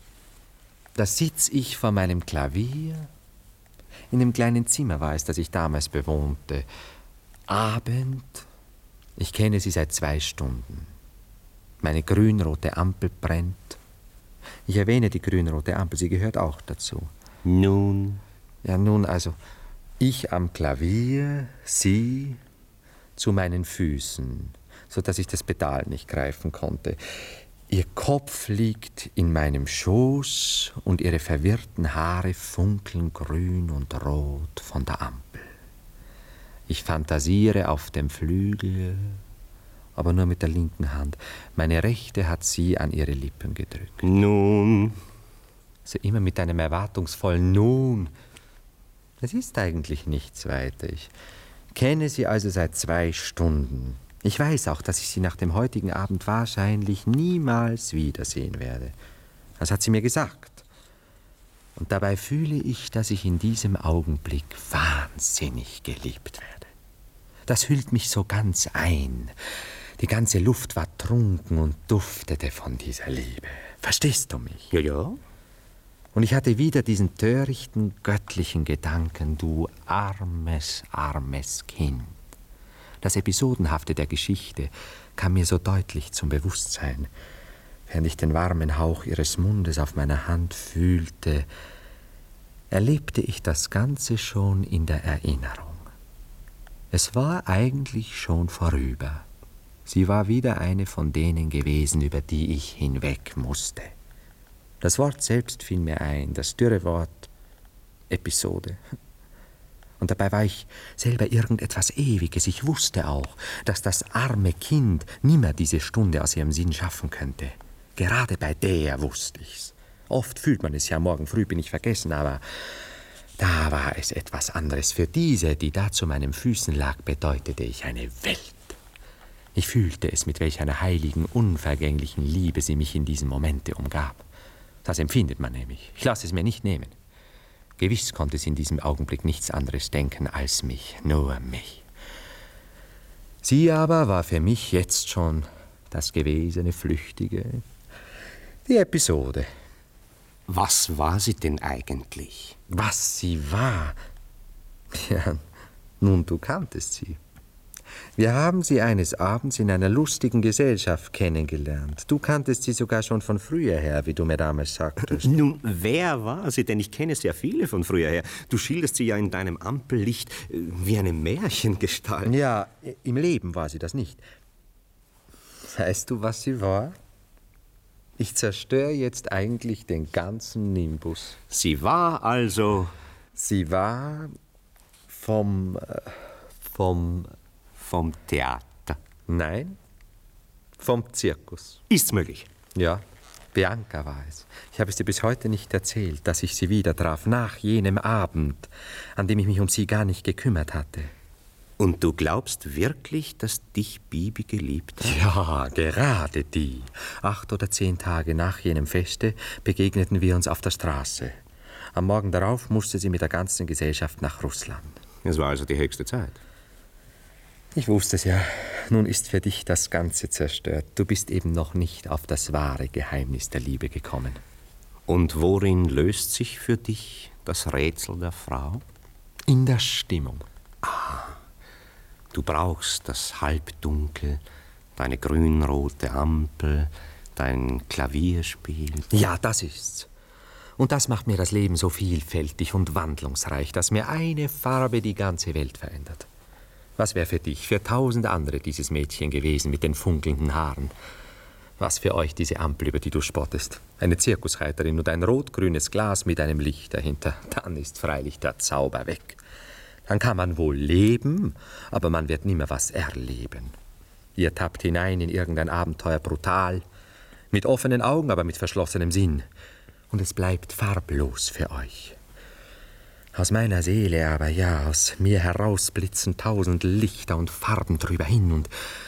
da sitz ich vor meinem Klavier. In dem kleinen Zimmer war es, das ich damals bewohnte. Abend. Ich kenne sie seit 2 Stunden. Meine grünrote Ampel brennt. Ich erwähne die grünrote Ampel, sie gehört auch dazu. Nun? Ja, nun also, ich am Klavier, sie zu meinen Füßen, so dass ich das Pedal nicht greifen konnte. Ihr Kopf liegt in meinem Schoß und ihre verwirrten Haare funkeln grün und rot von der Ampel. Ich fantasiere auf dem Flügel, aber nur mit der linken Hand. Meine rechte hat sie an ihre Lippen gedrückt. Nun? So immer mit einem erwartungsvollen Nun. Es ist eigentlich nichts weiter. Ich kenne sie also seit 2 Stunden. Ich weiß auch, dass ich sie nach dem heutigen Abend wahrscheinlich niemals wiedersehen werde. Das hat sie mir gesagt. Und dabei fühle ich, dass ich in diesem Augenblick wahnsinnig geliebt werde. Das hüllt mich so ganz ein. Die ganze Luft war trunken und duftete von dieser Liebe. Verstehst du mich? Ja, ja. Und ich hatte wieder diesen törichten, göttlichen Gedanken, du armes, armes Kind. Das Episodenhafte der Geschichte kam mir so deutlich zum Bewusstsein, während ich den warmen Hauch ihres Mundes auf meiner Hand fühlte, erlebte ich das Ganze schon in der Erinnerung. Es war eigentlich schon vorüber. Sie war wieder eine von denen gewesen, über die ich hinweg musste. Das Wort selbst fiel mir ein, das dürre Wort Episode. Und dabei war ich selber irgendetwas Ewiges. Ich wusste auch, dass das arme Kind nimmer diese Stunde aus ihrem Sinn schaffen könnte. Gerade bei der wusste ich's. Oft fühlt man es ja, morgen früh bin ich vergessen, aber da war es etwas anderes. Für diese, die da zu meinen Füßen lag, bedeutete ich eine Welt. Ich fühlte es, mit welch einer heiligen, unvergänglichen Liebe sie mich in diesem Momente umgab. Das empfindet man nämlich. Ich lasse es mir nicht nehmen. Gewiss konnte sie in diesem Augenblick nichts anderes denken als mich, nur mich. Sie aber war für mich jetzt schon das Gewesene, Flüchtige, die Episode. Was war sie denn eigentlich? Was sie war? Ja, nun, du kanntest sie. Wir haben sie eines Abends in einer lustigen Gesellschaft kennengelernt. Du kanntest sie sogar schon von früher her, wie du mir damals sagtest. Nun, wer war sie? Denn ich kenne sehr viele von früher her. Du schilderst sie ja in deinem Ampellicht wie eine Märchengestalt. Ja, im Leben war sie das nicht. Weißt du, was sie war? Ich zerstöre jetzt eigentlich den ganzen Nimbus. Sie war also... Sie war vom Theater. Nein, vom Zirkus. Ist's möglich? Ja, Bianca war es. Ich habe es dir bis heute nicht erzählt, dass ich sie wieder traf, nach jenem Abend, an dem ich mich um sie gar nicht gekümmert hatte. Und du glaubst wirklich, dass dich Bibi geliebt hat? Ja, gerade die. 8 oder 10 Tage nach jenem Feste begegneten wir uns auf der Straße. Am Morgen darauf musste sie mit der ganzen Gesellschaft nach Russland. Es war also die höchste Zeit. Ich wusste es ja. Nun ist für dich das Ganze zerstört. Du bist eben noch nicht auf das wahre Geheimnis der Liebe gekommen. Und worin löst sich für dich das Rätsel der Frau? In der Stimmung. Du brauchst das Halbdunkel, deine grünrote Ampel, dein Klavierspiel. Ja, das ist's. Und das macht mir das Leben so vielfältig und wandlungsreich, dass mir eine Farbe die ganze Welt verändert. Was wäre für dich, für 1000 andere dieses Mädchen gewesen mit den funkelnden Haaren? Was für euch diese Ampel, über die du spottest? Eine Zirkusreiterin und ein rot-grünes Glas mit einem Licht dahinter. Dann ist freilich der Zauber weg. Dann kann man wohl leben, aber man wird nimmer was erleben. Ihr tappt hinein in irgendein Abenteuer brutal, mit offenen Augen, aber mit verschlossenem Sinn. Und es bleibt farblos für euch. Aus meiner Seele aber, ja, aus mir heraus blitzen 1000 Lichter und Farben drüber hin. Und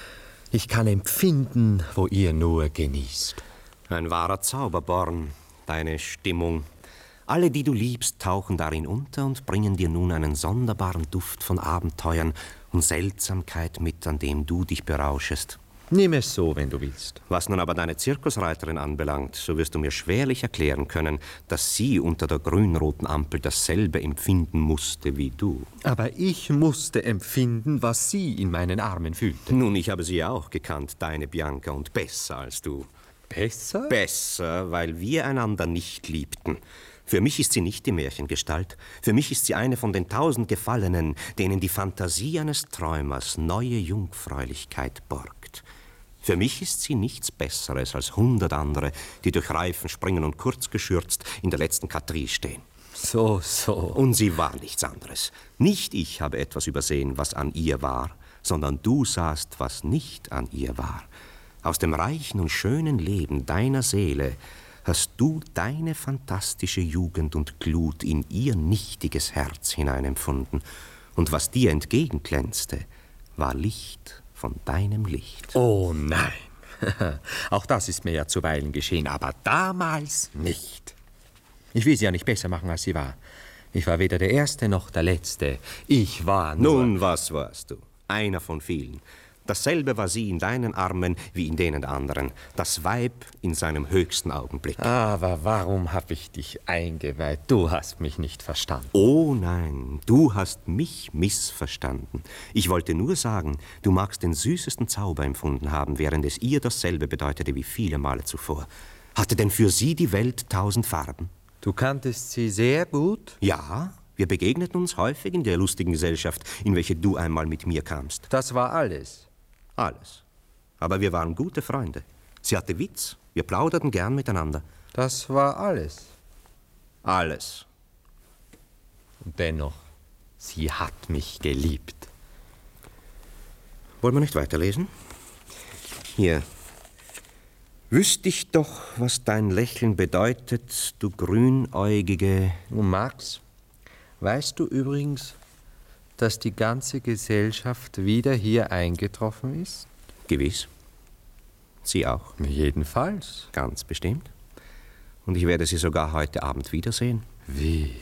Ich kann empfinden, wo ihr nur genießt. Ein wahrer Zauberborn, deine Stimmung. Alle, die du liebst, tauchen darin unter und bringen dir nun einen sonderbaren Duft von Abenteuern und Seltsamkeit mit, an dem du dich berauschest. Nimm es so, wenn du willst. Was nun aber deine Zirkusreiterin anbelangt, so wirst du mir schwerlich erklären können, dass sie unter der grün-roten Ampel dasselbe empfinden musste wie du. Aber ich musste empfinden, was sie in meinen Armen fühlte. Nun, ich habe sie ja auch gekannt, deine Bianca, und besser als du. Besser? Besser, weil wir einander nicht liebten. Für mich ist sie nicht die Märchengestalt. Für mich ist sie eine von den 1000 Gefallenen, denen die Fantasie eines Träumers neue Jungfräulichkeit borgt. Für mich ist sie nichts Besseres als 100 andere, die durch Reifen springen und kurzgeschürzt in der letzten Quadrille stehen. So. Und sie war nichts anderes. Nicht ich habe etwas übersehen, was an ihr war, sondern du sahst, was nicht an ihr war. Aus dem reichen und schönen Leben deiner Seele hast du deine fantastische Jugend und Glut in ihr nichtiges Herz hineinempfunden. Und was dir entgegenglänzte, war Licht von deinem Licht. Oh nein. Auch das ist mir ja zuweilen geschehen, aber damals nicht. Ich will sie ja nicht besser machen, als sie war. Ich war weder der Erste noch der Letzte. Ich war nur... Nun, was warst du? Einer von vielen. Dasselbe war sie in deinen Armen wie in denen der anderen. Das Weib in seinem höchsten Augenblick. Aber warum habe ich dich eingeweiht? Du hast mich nicht verstanden. Oh nein, du hast mich missverstanden. Ich wollte nur sagen, du magst den süßesten Zauber empfunden haben, während es ihr dasselbe bedeutete wie viele Male zuvor. Hatte denn für sie die Welt 1000 Farben? Du kanntest sie sehr gut? Ja, wir begegneten uns häufig in der lustigen Gesellschaft, in welche du einmal mit mir kamst. Das war alles. Alles. Aber wir waren gute Freunde. Sie hatte Witz. Wir plauderten gern miteinander. Das war alles. Alles. Und dennoch, sie hat mich geliebt. Wollen wir nicht weiterlesen? Hier. Wüsst ich doch, was dein Lächeln bedeutet, du grünäugige... Und Max, weißt du übrigens, dass die ganze Gesellschaft wieder hier eingetroffen ist? Gewiss. Sie auch. Jedenfalls. Ganz bestimmt. Und ich werde sie sogar heute Abend wiedersehen. Wie?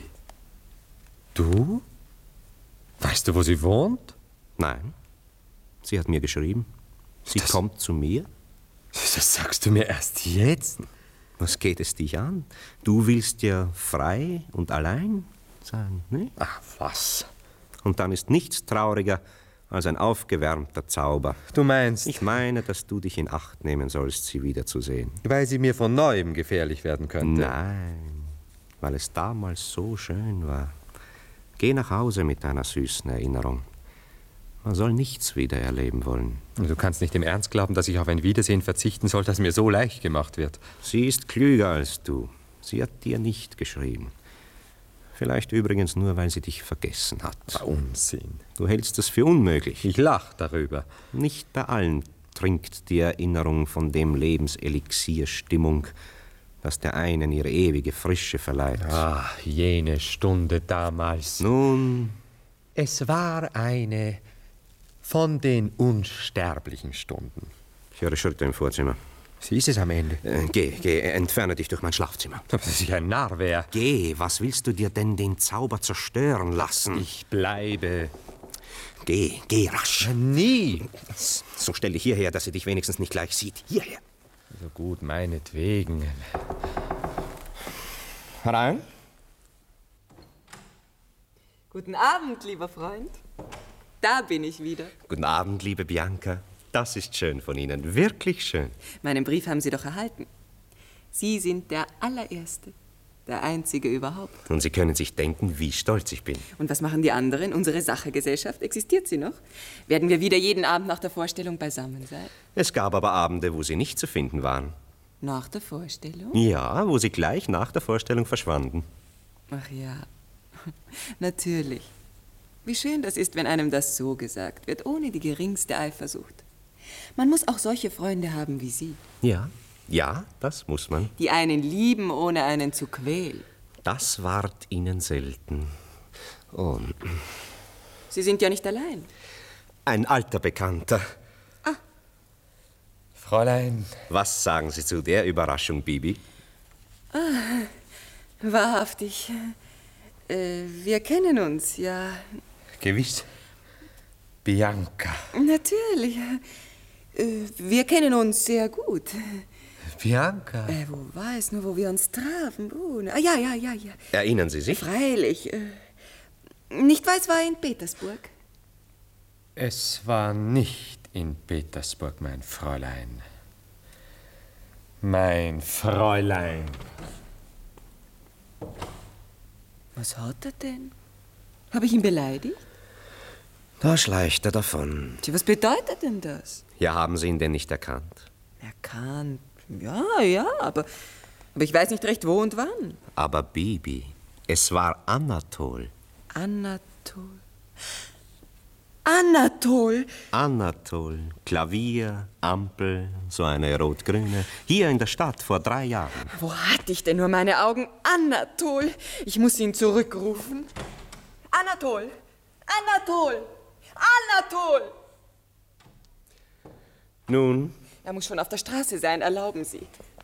Du? Weißt du, wo sie wohnt? Nein. Sie hat mir geschrieben. Sie kommt zu mir. Das sagst du mir erst jetzt? Was geht es dich an? Du willst ja frei und allein sein, ne? Ach, was? Und dann ist nichts trauriger als ein aufgewärmter Zauber. Du meinst... Ich meine, dass du dich in Acht nehmen sollst, sie wiederzusehen. Weil sie mir von Neuem gefährlich werden könnte. Nein, weil es damals so schön war. Geh nach Hause mit deiner süßen Erinnerung. Man soll nichts wieder erleben wollen. Du kannst nicht im Ernst glauben, dass ich auf ein Wiedersehen verzichten soll, das mir so leicht gemacht wird. Sie ist klüger als du. Sie hat dir nicht geschrieben. Vielleicht übrigens nur, weil sie dich vergessen hat. Unsinn. Du hältst es für unmöglich. Ich lach darüber. Nicht bei allen trinkt die Erinnerung von dem Lebenselixier Stimmung, das der einen ihre ewige Frische verleiht. Ah, jene Stunde damals. Nun, Es war eine von den unsterblichen Stunden. ich höre Schritte im Vorzimmer. Sie ist es am Ende. Geh, entferne dich durch mein Schlafzimmer. Dass ich ein Narr wäre. Geh, was willst du dir denn den Zauber zerstören lassen? Ich bleibe. Geh rasch. Nie. So stell dich hierher, dass sie dich wenigstens nicht gleich sieht. Hierher. So gut, meinetwegen. Herein. Guten Abend, lieber Freund. Da bin ich wieder. Guten Abend, liebe Bianca. Das ist schön von Ihnen, wirklich schön. Meinen Brief haben Sie doch erhalten. Sie sind der allererste, der einzige überhaupt. Und Sie können sich denken, wie stolz ich bin. Und was machen die anderen? Unsere Sachegesellschaft, existiert sie noch? Werden wir wieder jeden Abend nach der Vorstellung beisammen sein? Es gab aber Abende, wo Sie nicht zu finden waren. Nach der Vorstellung? Ja, wo Sie gleich nach der Vorstellung verschwanden. Ach ja, natürlich. Wie schön das ist, wenn einem das so gesagt wird, ohne die geringste Eifersucht. Man muss auch solche Freunde haben wie Sie. Ja, das muss man. Die einen lieben, ohne einen zu quälen. Das ward Ihnen selten. Oh, Sie sind ja nicht allein. ein alter Bekannter. Fräulein. Was sagen Sie zu der Überraschung, Bibi? Wahrhaftig. Wir kennen uns, ja. Gewiss. Bianca. Natürlich. Wir kennen uns sehr gut. Bianca? Wo war es nur, wo wir uns trafen? Ja. Erinnern Sie sich? Freilich. Nicht wahr, es war in Petersburg. Es war nicht in Petersburg, mein Fräulein. Mein Fräulein. Was hat er denn? Habe ich ihn beleidigt? Da schleicht er davon. Tja, was bedeutet denn das? Ja, haben Sie ihn denn nicht erkannt? Erkannt. Ja, aber ich weiß nicht recht, wo und wann. Aber Bibi, es war Anatol. Anatol, Klavier, Ampel, so eine rot-grüne. Hier in der Stadt vor 3 Jahren. Wo hatte ich denn nur meine Augen? Anatol! Ich muss ihn zurückrufen. Anatol! Nun, Er muss schon auf der Straße sein, erlauben Sie.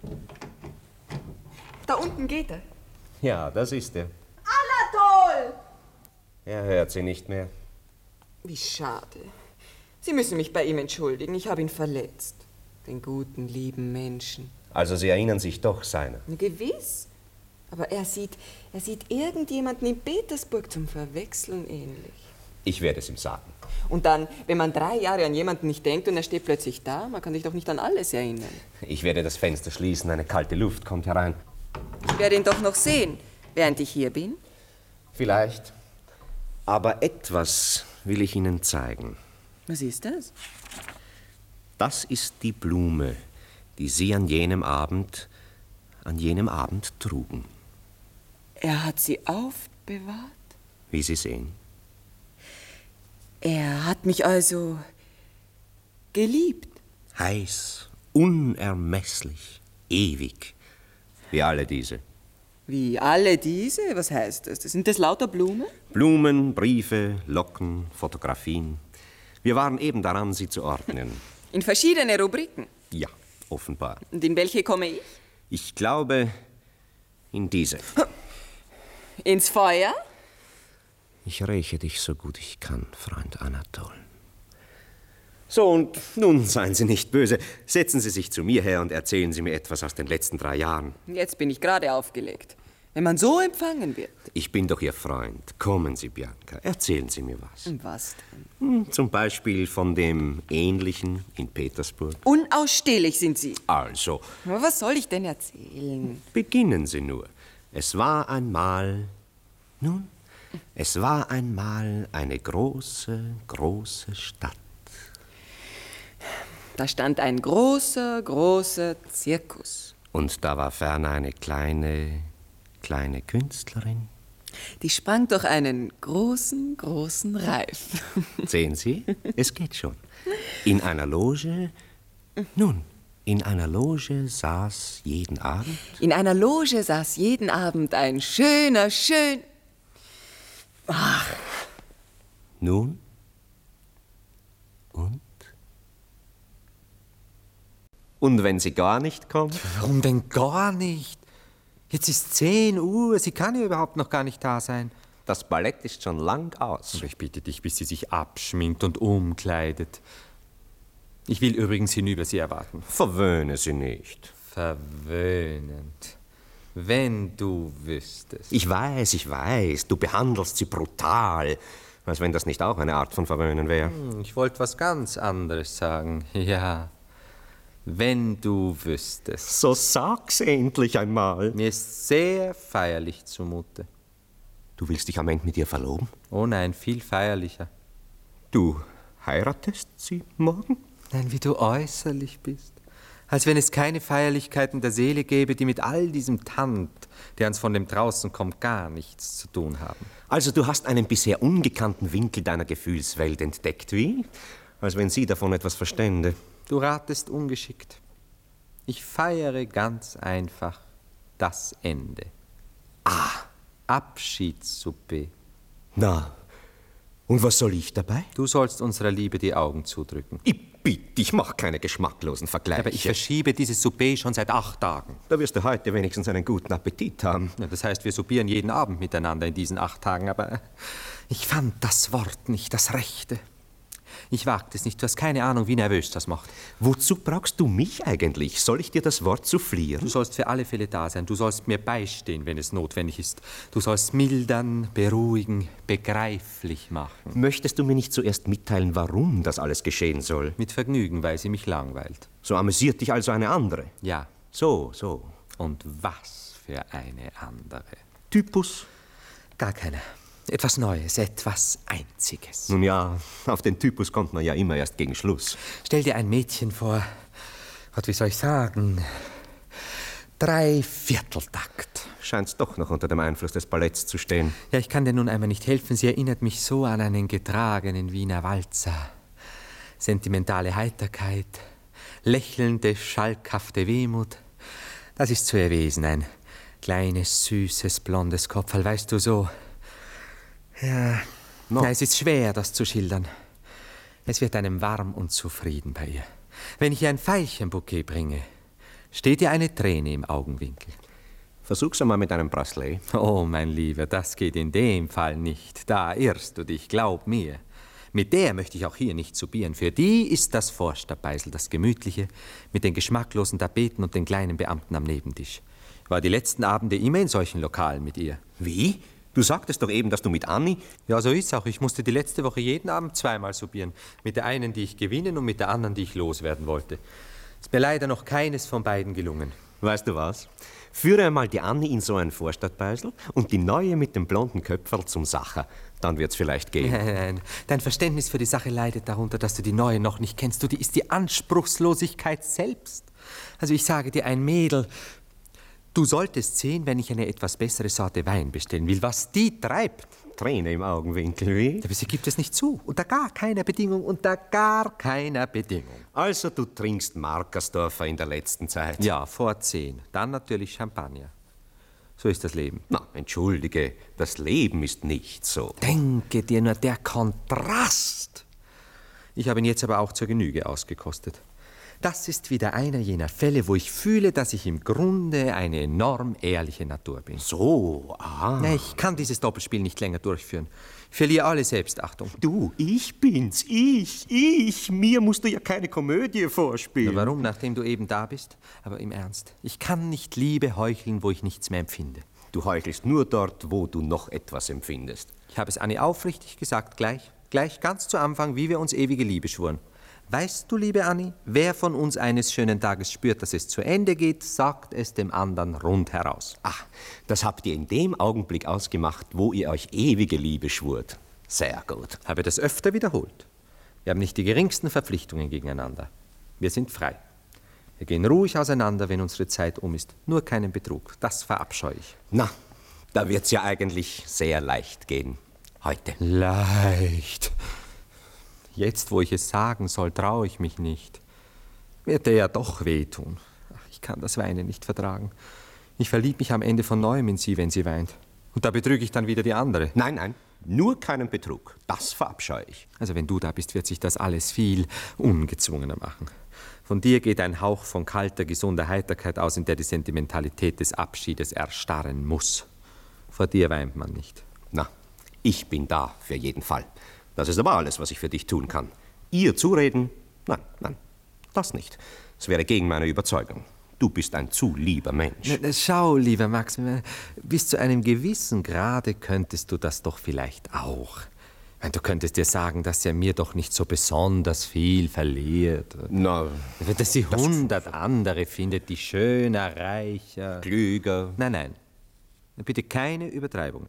Da unten geht er. ja, das ist er. Anatol! Er hört Sie nicht mehr. Wie schade. Sie müssen mich bei ihm entschuldigen. Ich habe ihn verletzt. Den guten, lieben Menschen. Also Sie erinnern sich doch seiner. Gewiss. Aber er sieht irgendjemanden in Petersburg zum Verwechseln ähnlich. Ich werde es ihm sagen. Und dann, wenn man 3 Jahre an jemanden nicht denkt und er steht plötzlich da, man kann sich doch nicht an alles erinnern. Ich werde das Fenster schließen, eine kalte Luft kommt herein. Ich werde ihn doch noch sehen, während ich hier bin. Vielleicht. Aber etwas will ich Ihnen zeigen. Was ist das? Das ist die Blume, die Sie an jenem Abend trugen. Er hat sie aufbewahrt? Wie Sie sehen. Er hat mich also geliebt. Heiß, unermesslich, ewig. Wie alle diese. Wie alle diese? Was heißt das? Sind das lauter Blumen? Blumen, Briefe, Locken, Fotografien. Wir waren eben daran, sie zu ordnen. In verschiedene Rubriken. Ja, offenbar. Und in welche komme ich? Ich glaube, in diese. Ins Feuer? Ich räche dich so gut ich kann, Freund Anatol. So, und nun seien Sie nicht böse. Setzen Sie sich zu mir her und erzählen Sie mir etwas aus den letzten 3 Jahren. Jetzt bin ich gerade aufgelegt. Wenn man so empfangen wird. Ich bin doch Ihr Freund. Kommen Sie, Bianca. Erzählen Sie mir was. Was denn? Zum Beispiel von dem Ähnlichen in Petersburg. Unausstehlich sind Sie. Also, Aber was soll ich denn erzählen? beginnen Sie nur. Es war einmal eine große, große Stadt. Da stand ein großer, großer Zirkus. Und da war ferner eine kleine Künstlerin. Die sprang durch einen großen, großen Reif. Sehen Sie, es geht schon. In einer Loge saß jeden Abend. In einer Loge saß jeden Abend ein schöner, Nun? Und? Und wenn sie gar nicht kommt? Warum denn gar nicht? Jetzt ist 10 Uhr, sie kann ja überhaupt noch gar nicht da sein. Das Ballett ist schon lang aus. Aber ich bitte dich, bis sie sich abschminkt und umkleidet. Ich will übrigens hinüber sie erwarten. Verwöhne sie nicht. Verwöhnend. Wenn du wüsstest. Ich weiß, du behandelst sie brutal. Als wenn das nicht auch eine Art von Verwöhnen wäre. Ich wollte was ganz anderes sagen. Ja, wenn du wüsstest. So sag's endlich einmal. Mir ist sehr feierlich zumute. Du willst dich am Ende mit ihr verloben? Oh nein, viel feierlicher. Du heiratest sie morgen? Nein, wie du äußerlich bist. Als wenn es keine Feierlichkeiten der Seele gäbe, die mit all diesem Tand, der uns von dem draußen kommt, gar nichts zu tun haben. Also du hast einen bisher ungekannten Winkel deiner Gefühlswelt entdeckt, wie? Als wenn sie davon etwas verstände. Du ratest ungeschickt. Ich feiere ganz einfach das Ende. Abschiedssuppe. Na, Und was soll ich dabei? Du sollst unserer Liebe die Augen zudrücken. Ich bitte, ich mache keine geschmacklosen Vergleiche. Aber ich verschiebe dieses Souper schon seit 8 Tagen. Da wirst du heute wenigstens einen guten Appetit haben. Ja, das heißt, wir soupieren jeden Abend miteinander in diesen 8 Tagen, aber ich fand das Wort nicht das Rechte. Ich wagte es nicht, du hast keine Ahnung, wie nervös das macht. Wozu brauchst du mich eigentlich? Soll ich dir das Wort soufflieren? Du sollst für alle Fälle da sein, du sollst mir beistehen, wenn es notwendig ist. Du sollst mildern, beruhigen, begreiflich machen. Möchtest du mir nicht zuerst mitteilen, warum das alles geschehen soll? Mit Vergnügen, weil sie mich langweilt. So amüsiert dich also eine andere? Ja. So. Und was für eine andere? Typus? Gar keiner. Etwas Neues, etwas Einziges. Nun ja, auf den Typus kommt man ja immer erst gegen Schluss. Stell dir ein Mädchen vor, Gott, wie soll ich sagen, 3/4-Takt. Scheint's doch noch unter dem Einfluss des Balletts zu stehen. Ja, ich kann dir nun einmal nicht helfen, sie erinnert mich so an einen getragenen Wiener Walzer. Sentimentale Heiterkeit, lächelnde, schalkhafte Wehmut. Das ist zu ihr Wesen, ein kleines, süßes, blondes Kopferl, weißt du, so. Ja, es ist schwer, das zu schildern. Es wird einem warm und zufrieden bei ihr. Wenn ich ihr ein Veilchenbouquet bringe, steht ihr eine Träne im Augenwinkel. Versuch's einmal mit einem Bracelet. Oh, mein Lieber, das geht in dem Fall nicht. Da irrst du dich, glaub mir. Mit der möchte ich auch hier nicht soupieren. Für die ist das Forstabbeisel, das Gemütliche, mit den geschmacklosen Tapeten und den kleinen Beamten am Nebentisch. Ich war die letzten Abende immer in solchen Lokalen mit ihr. Wie? Du sagtest doch eben, dass du mit Anni... Ja, so ist's auch. Ich musste die letzte Woche jeden Abend 2-mal soupieren. Mit der einen, die ich gewinnen, und mit der anderen, die ich loswerden wollte. Ist mir leider noch keines von beiden gelungen. Weißt du was? Führe einmal die Anni in so ein Vorstadtbeisel und die neue mit dem blonden Köpferl zum Sacher. Dann wird's vielleicht gehen. Nein. Dein Verständnis für die Sache leidet darunter, dass du die neue noch nicht kennst. Die ist die Anspruchslosigkeit selbst. Also ich sage dir, ein Mädel... Du solltest sehen, wenn ich eine etwas bessere Sorte Wein bestellen will, was die treibt. Träne im Augenwinkel, wie? Aber sie gibt es nicht zu. Unter gar keiner Bedingung, unter gar keiner Bedingung. Also du trinkst Markersdorfer in der letzten Zeit? Ja, vor 10. Dann natürlich Champagner. So ist das Leben. Na, entschuldige, das Leben ist nicht so. Denke dir nur, der Kontrast. Ich habe ihn jetzt aber auch zur Genüge ausgekostet. Das ist wieder einer jener Fälle, wo ich fühle, dass ich im Grunde eine enorm ehrliche Natur bin. So, Ja, ich kann dieses Doppelspiel nicht länger durchführen. Ich verliere alle Selbstachtung. Du, ich bin's. Ich. Mir musst du ja keine Komödie vorspielen. Na, warum, nachdem du eben da bist? Aber im Ernst, ich kann nicht Liebe heucheln, wo ich nichts mehr empfinde. Du heuchelst nur dort, wo du noch etwas empfindest. Ich habe es Anni aufrichtig gesagt, gleich ganz zu Anfang, wie wir uns ewige Liebe schworen. Weißt du, liebe Anni, wer von uns eines schönen Tages spürt, dass es zu Ende geht, sagt es dem anderen rundheraus. Ach, das habt ihr in dem Augenblick ausgemacht, wo ihr euch ewige Liebe schwurt. Sehr gut. Habe das öfter wiederholt. Wir haben nicht die geringsten Verpflichtungen gegeneinander. Wir sind frei. Wir gehen ruhig auseinander, wenn unsere Zeit um ist. Nur keinen Betrug. Das verabscheue ich. Na, da wird's ja eigentlich sehr leicht gehen. Heute. Leicht. Jetzt, wo ich es sagen soll, traue ich mich nicht. Wird dir ja doch wehtun. Ach, ich kann das Weinen nicht vertragen. Ich verliebe mich am Ende von neuem in sie, wenn sie weint. Und da betrüge ich dann wieder die andere. Nein, nur keinen Betrug. Das verabscheue ich. Also wenn du da bist, wird sich das alles viel ungezwungener machen. Von dir geht ein Hauch von kalter, gesunder Heiterkeit aus, in der die Sentimentalität des Abschiedes erstarren muss. Vor dir weint man nicht. Na, ich bin da für jeden Fall. Das ist aber alles, was ich für dich tun kann. Ihr zureden? Nein, das nicht. Es wäre gegen meine Überzeugung. Du bist ein zu lieber Mensch. Schau, lieber Max, bis zu einem gewissen Grade könntest du das doch vielleicht auch. Du könntest dir sagen, dass er mir doch nicht so besonders viel verliert. Na, dass sie 100 andere findet, die schöner, reicher... klüger. Nein. Bitte keine Übertreibung.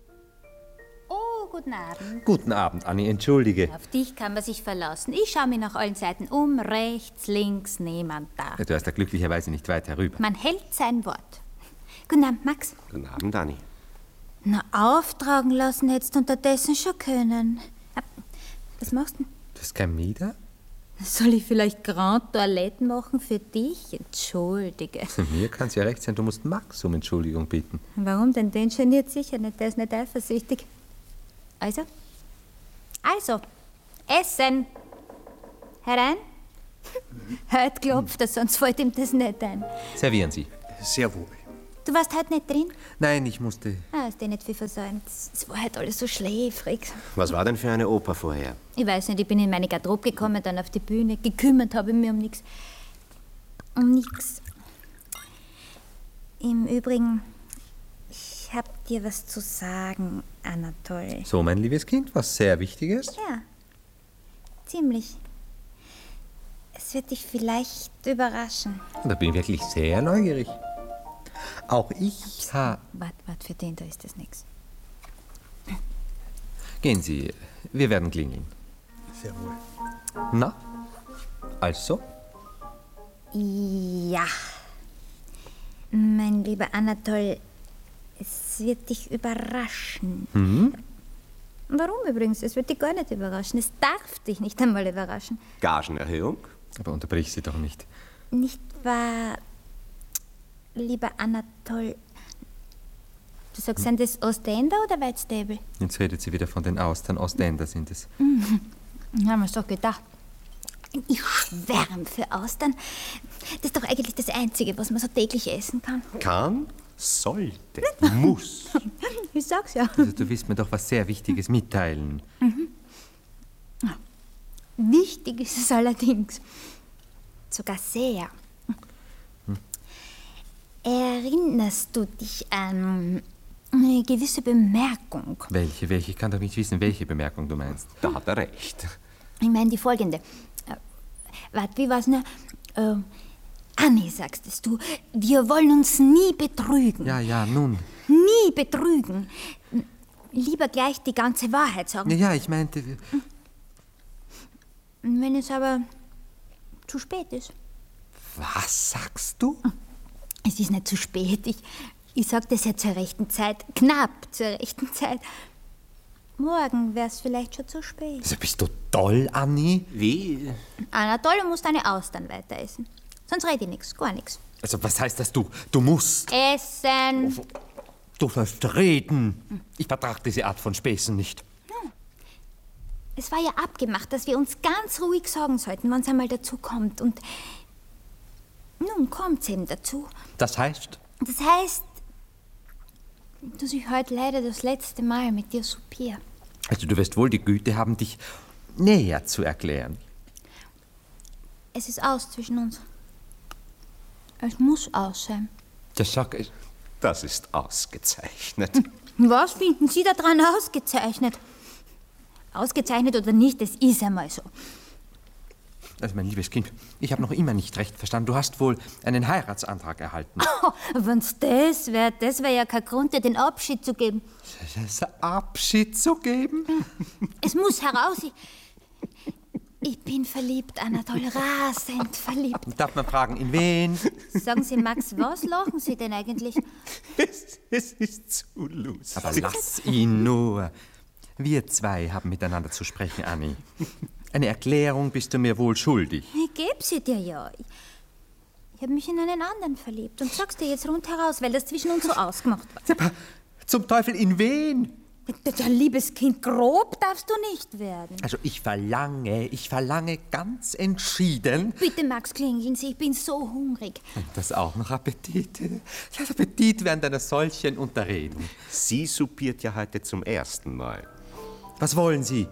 Oh, guten Abend. Guten Abend, Anni, entschuldige. Auf dich kann man sich verlassen. Ich schaue mir nach allen Seiten um. Rechts, links, niemand da. Du hast da glücklicherweise nicht weit herüber. Man hält sein Wort. Guten Abend, Max. Guten Abend, Anni. Na, auftragen lassen hättest du unterdessen schon können. Was machst du denn? Du hast kein Mieder? Soll ich vielleicht Grand Toilette machen für dich? Entschuldige. Mir kann es ja recht sein, du musst Max um Entschuldigung bitten. Warum denn? Den geniert sicher nicht. Der ist nicht eifersüchtig. Also? Also, Essen. Herein? Heute klopft er, sonst fällt ihm das nicht ein. Servieren Sie. Sehr wohl. Du warst heute nicht drin? Nein, ich musste... Hast dir nicht viel versäumt. Es war heute alles so schläfrig. Was war denn für eine Oper vorher? Ich weiß nicht, ich bin in meine Garderobe gekommen, dann auf die Bühne. Gekümmert habe ich mich um nichts. Um nichts. Im Übrigen, ich hab dir was zu sagen, Anatol. So, mein liebes Kind, was sehr Wichtiges? Ja, ziemlich. Es wird dich vielleicht überraschen. Da bin ich wirklich sehr neugierig. Auch ich habe... Wart, für den da ist das nichts. Gehen Sie, wir werden klingeln. Sehr wohl. Na, also? Ja. Mein lieber Anatol, es wird dich überraschen. Warum übrigens? Es wird dich gar nicht überraschen. Es darf dich nicht einmal überraschen. Gagenerhöhung? Aber unterbrich Sie doch nicht. Nicht wahr, lieber Anatol? Du sagst, sind das Ostender oder Whitstable? Jetzt redet sie wieder von den Austern. Ostender sind es. Haben wir doch gedacht. Ich schwärme für Austern. Das ist doch eigentlich das Einzige, was man so täglich essen kann. Kann, sollte, muss. Ich sag's ja. Also, du willst mir doch was sehr Wichtiges mitteilen. Wichtig ist es allerdings. Sogar sehr. Erinnerst du dich an eine gewisse Bemerkung? Welche? Ich kann doch nicht wissen, welche Bemerkung du meinst. Da hat er recht. Ich meine die folgende. Warte, wie war's, ne? Anni, sagst es du, wir wollen uns nie betrügen. Ja, nun. Nie betrügen. Lieber gleich die ganze Wahrheit sagen. Ja, ich meinte... Wenn es aber zu spät ist. Was sagst du? Es ist nicht zu spät. Ich sag das ja zur rechten Zeit. Knapp zur rechten Zeit. Morgen wär's vielleicht schon zu spät. Also, bist du toll, Anni? Wie? Anatol, du musst deine Austern weiter essen. Sonst rede ich nichts, gar nichts. Also, was heißt das, du musst? Essen! Du sollst reden. Ich vertrage diese Art von Späßen nicht. Es war ja abgemacht, dass wir uns ganz ruhig sagen sollten, wenn es einmal dazu kommt. Und nun kommt's eben dazu. Das heißt? Das heißt, dass ich heute leider das letzte Mal mit dir soupiere. Also, du wirst wohl die Güte haben, dich näher zu erklären. Es ist aus zwischen uns. Es muss aus sein. Das sag ich. Das ist ausgezeichnet. Was finden Sie daran ausgezeichnet? Ausgezeichnet oder nicht, das ist einmal so. Also, mein liebes Kind, ich habe noch immer nicht recht verstanden. Du hast wohl einen Heiratsantrag erhalten. Oh, wenn's das wär ja kein Grund, dir den Abschied zu geben. Das Abschied zu geben? Es muss heraus. Ich bin verliebt, Anatol, rasend verliebt. Darf man fragen, in wen? Sagen Sie, Max, was lachen Sie denn eigentlich? Es ist zu lustig. Aber lass ihn nur. Wir zwei haben miteinander zu sprechen, Anni. Eine Erklärung bist du mir wohl schuldig. Ich geb sie dir ja. Ich habe mich in einen anderen verliebt und sag's dir jetzt rundheraus, weil das zwischen uns so ausgemacht war. Aber zum Teufel, in wen? Ja, liebes Kind, grob darfst du nicht werden. Also ich verlange ganz entschieden... Bitte, Max, klingeln Sie, ich bin so hungrig. Das auch noch Appetit. Ja, Appetit während einer solchen Unterredung. Sie soupiert ja heute zum ersten Mal. Was wollen Sie?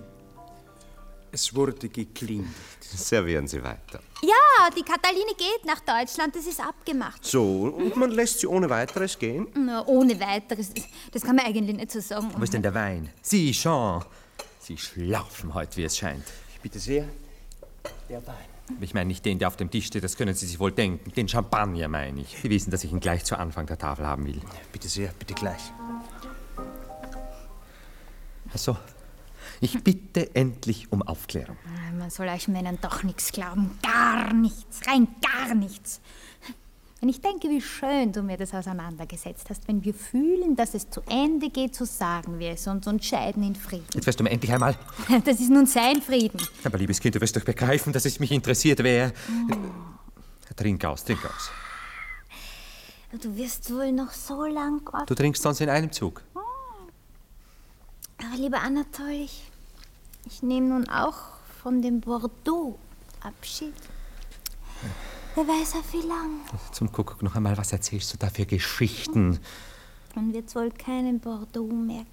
Es wurde geklingelt. Servieren Sie weiter. Ja, die Kataline geht nach Deutschland, das ist abgemacht. So, und man lässt sie ohne weiteres gehen? Na, ohne weiteres, das kann man eigentlich nicht so sagen. Wo ist denn der Wein? Sie, Jean. Sie schlaufen heute, wie es scheint. Bitte sehr, der Wein. Ich meine nicht den, der auf dem Tisch steht, das können Sie sich wohl denken. Den Champagner meine ich. Sie wissen, dass ich ihn gleich zu Anfang der Tafel haben will. Bitte sehr, bitte gleich. Also, ich bitte endlich um Aufklärung. Man soll euch Männern doch nichts glauben. Gar nichts, rein gar nichts. Wenn ich denke, wie schön du mir das auseinandergesetzt hast, wenn wir fühlen, dass es zu Ende geht, so sagen wir es und scheiden in Frieden. Jetzt wirst du mir endlich einmal... Das ist nun sein Frieden. Aber liebes Kind, du wirst doch begreifen, dass es mich interessiert, wer... Trink aus. Du wirst wohl noch so lang... Du trinkst sonst in einem Zug. Aber lieber Anatol, Ich nehme nun auch von dem Bordeaux Abschied. Wer weiß auf wie lang. Zum Kuckuck noch einmal, was erzählst du da für Geschichten? Man wird wohl keinen Bordeaux mehr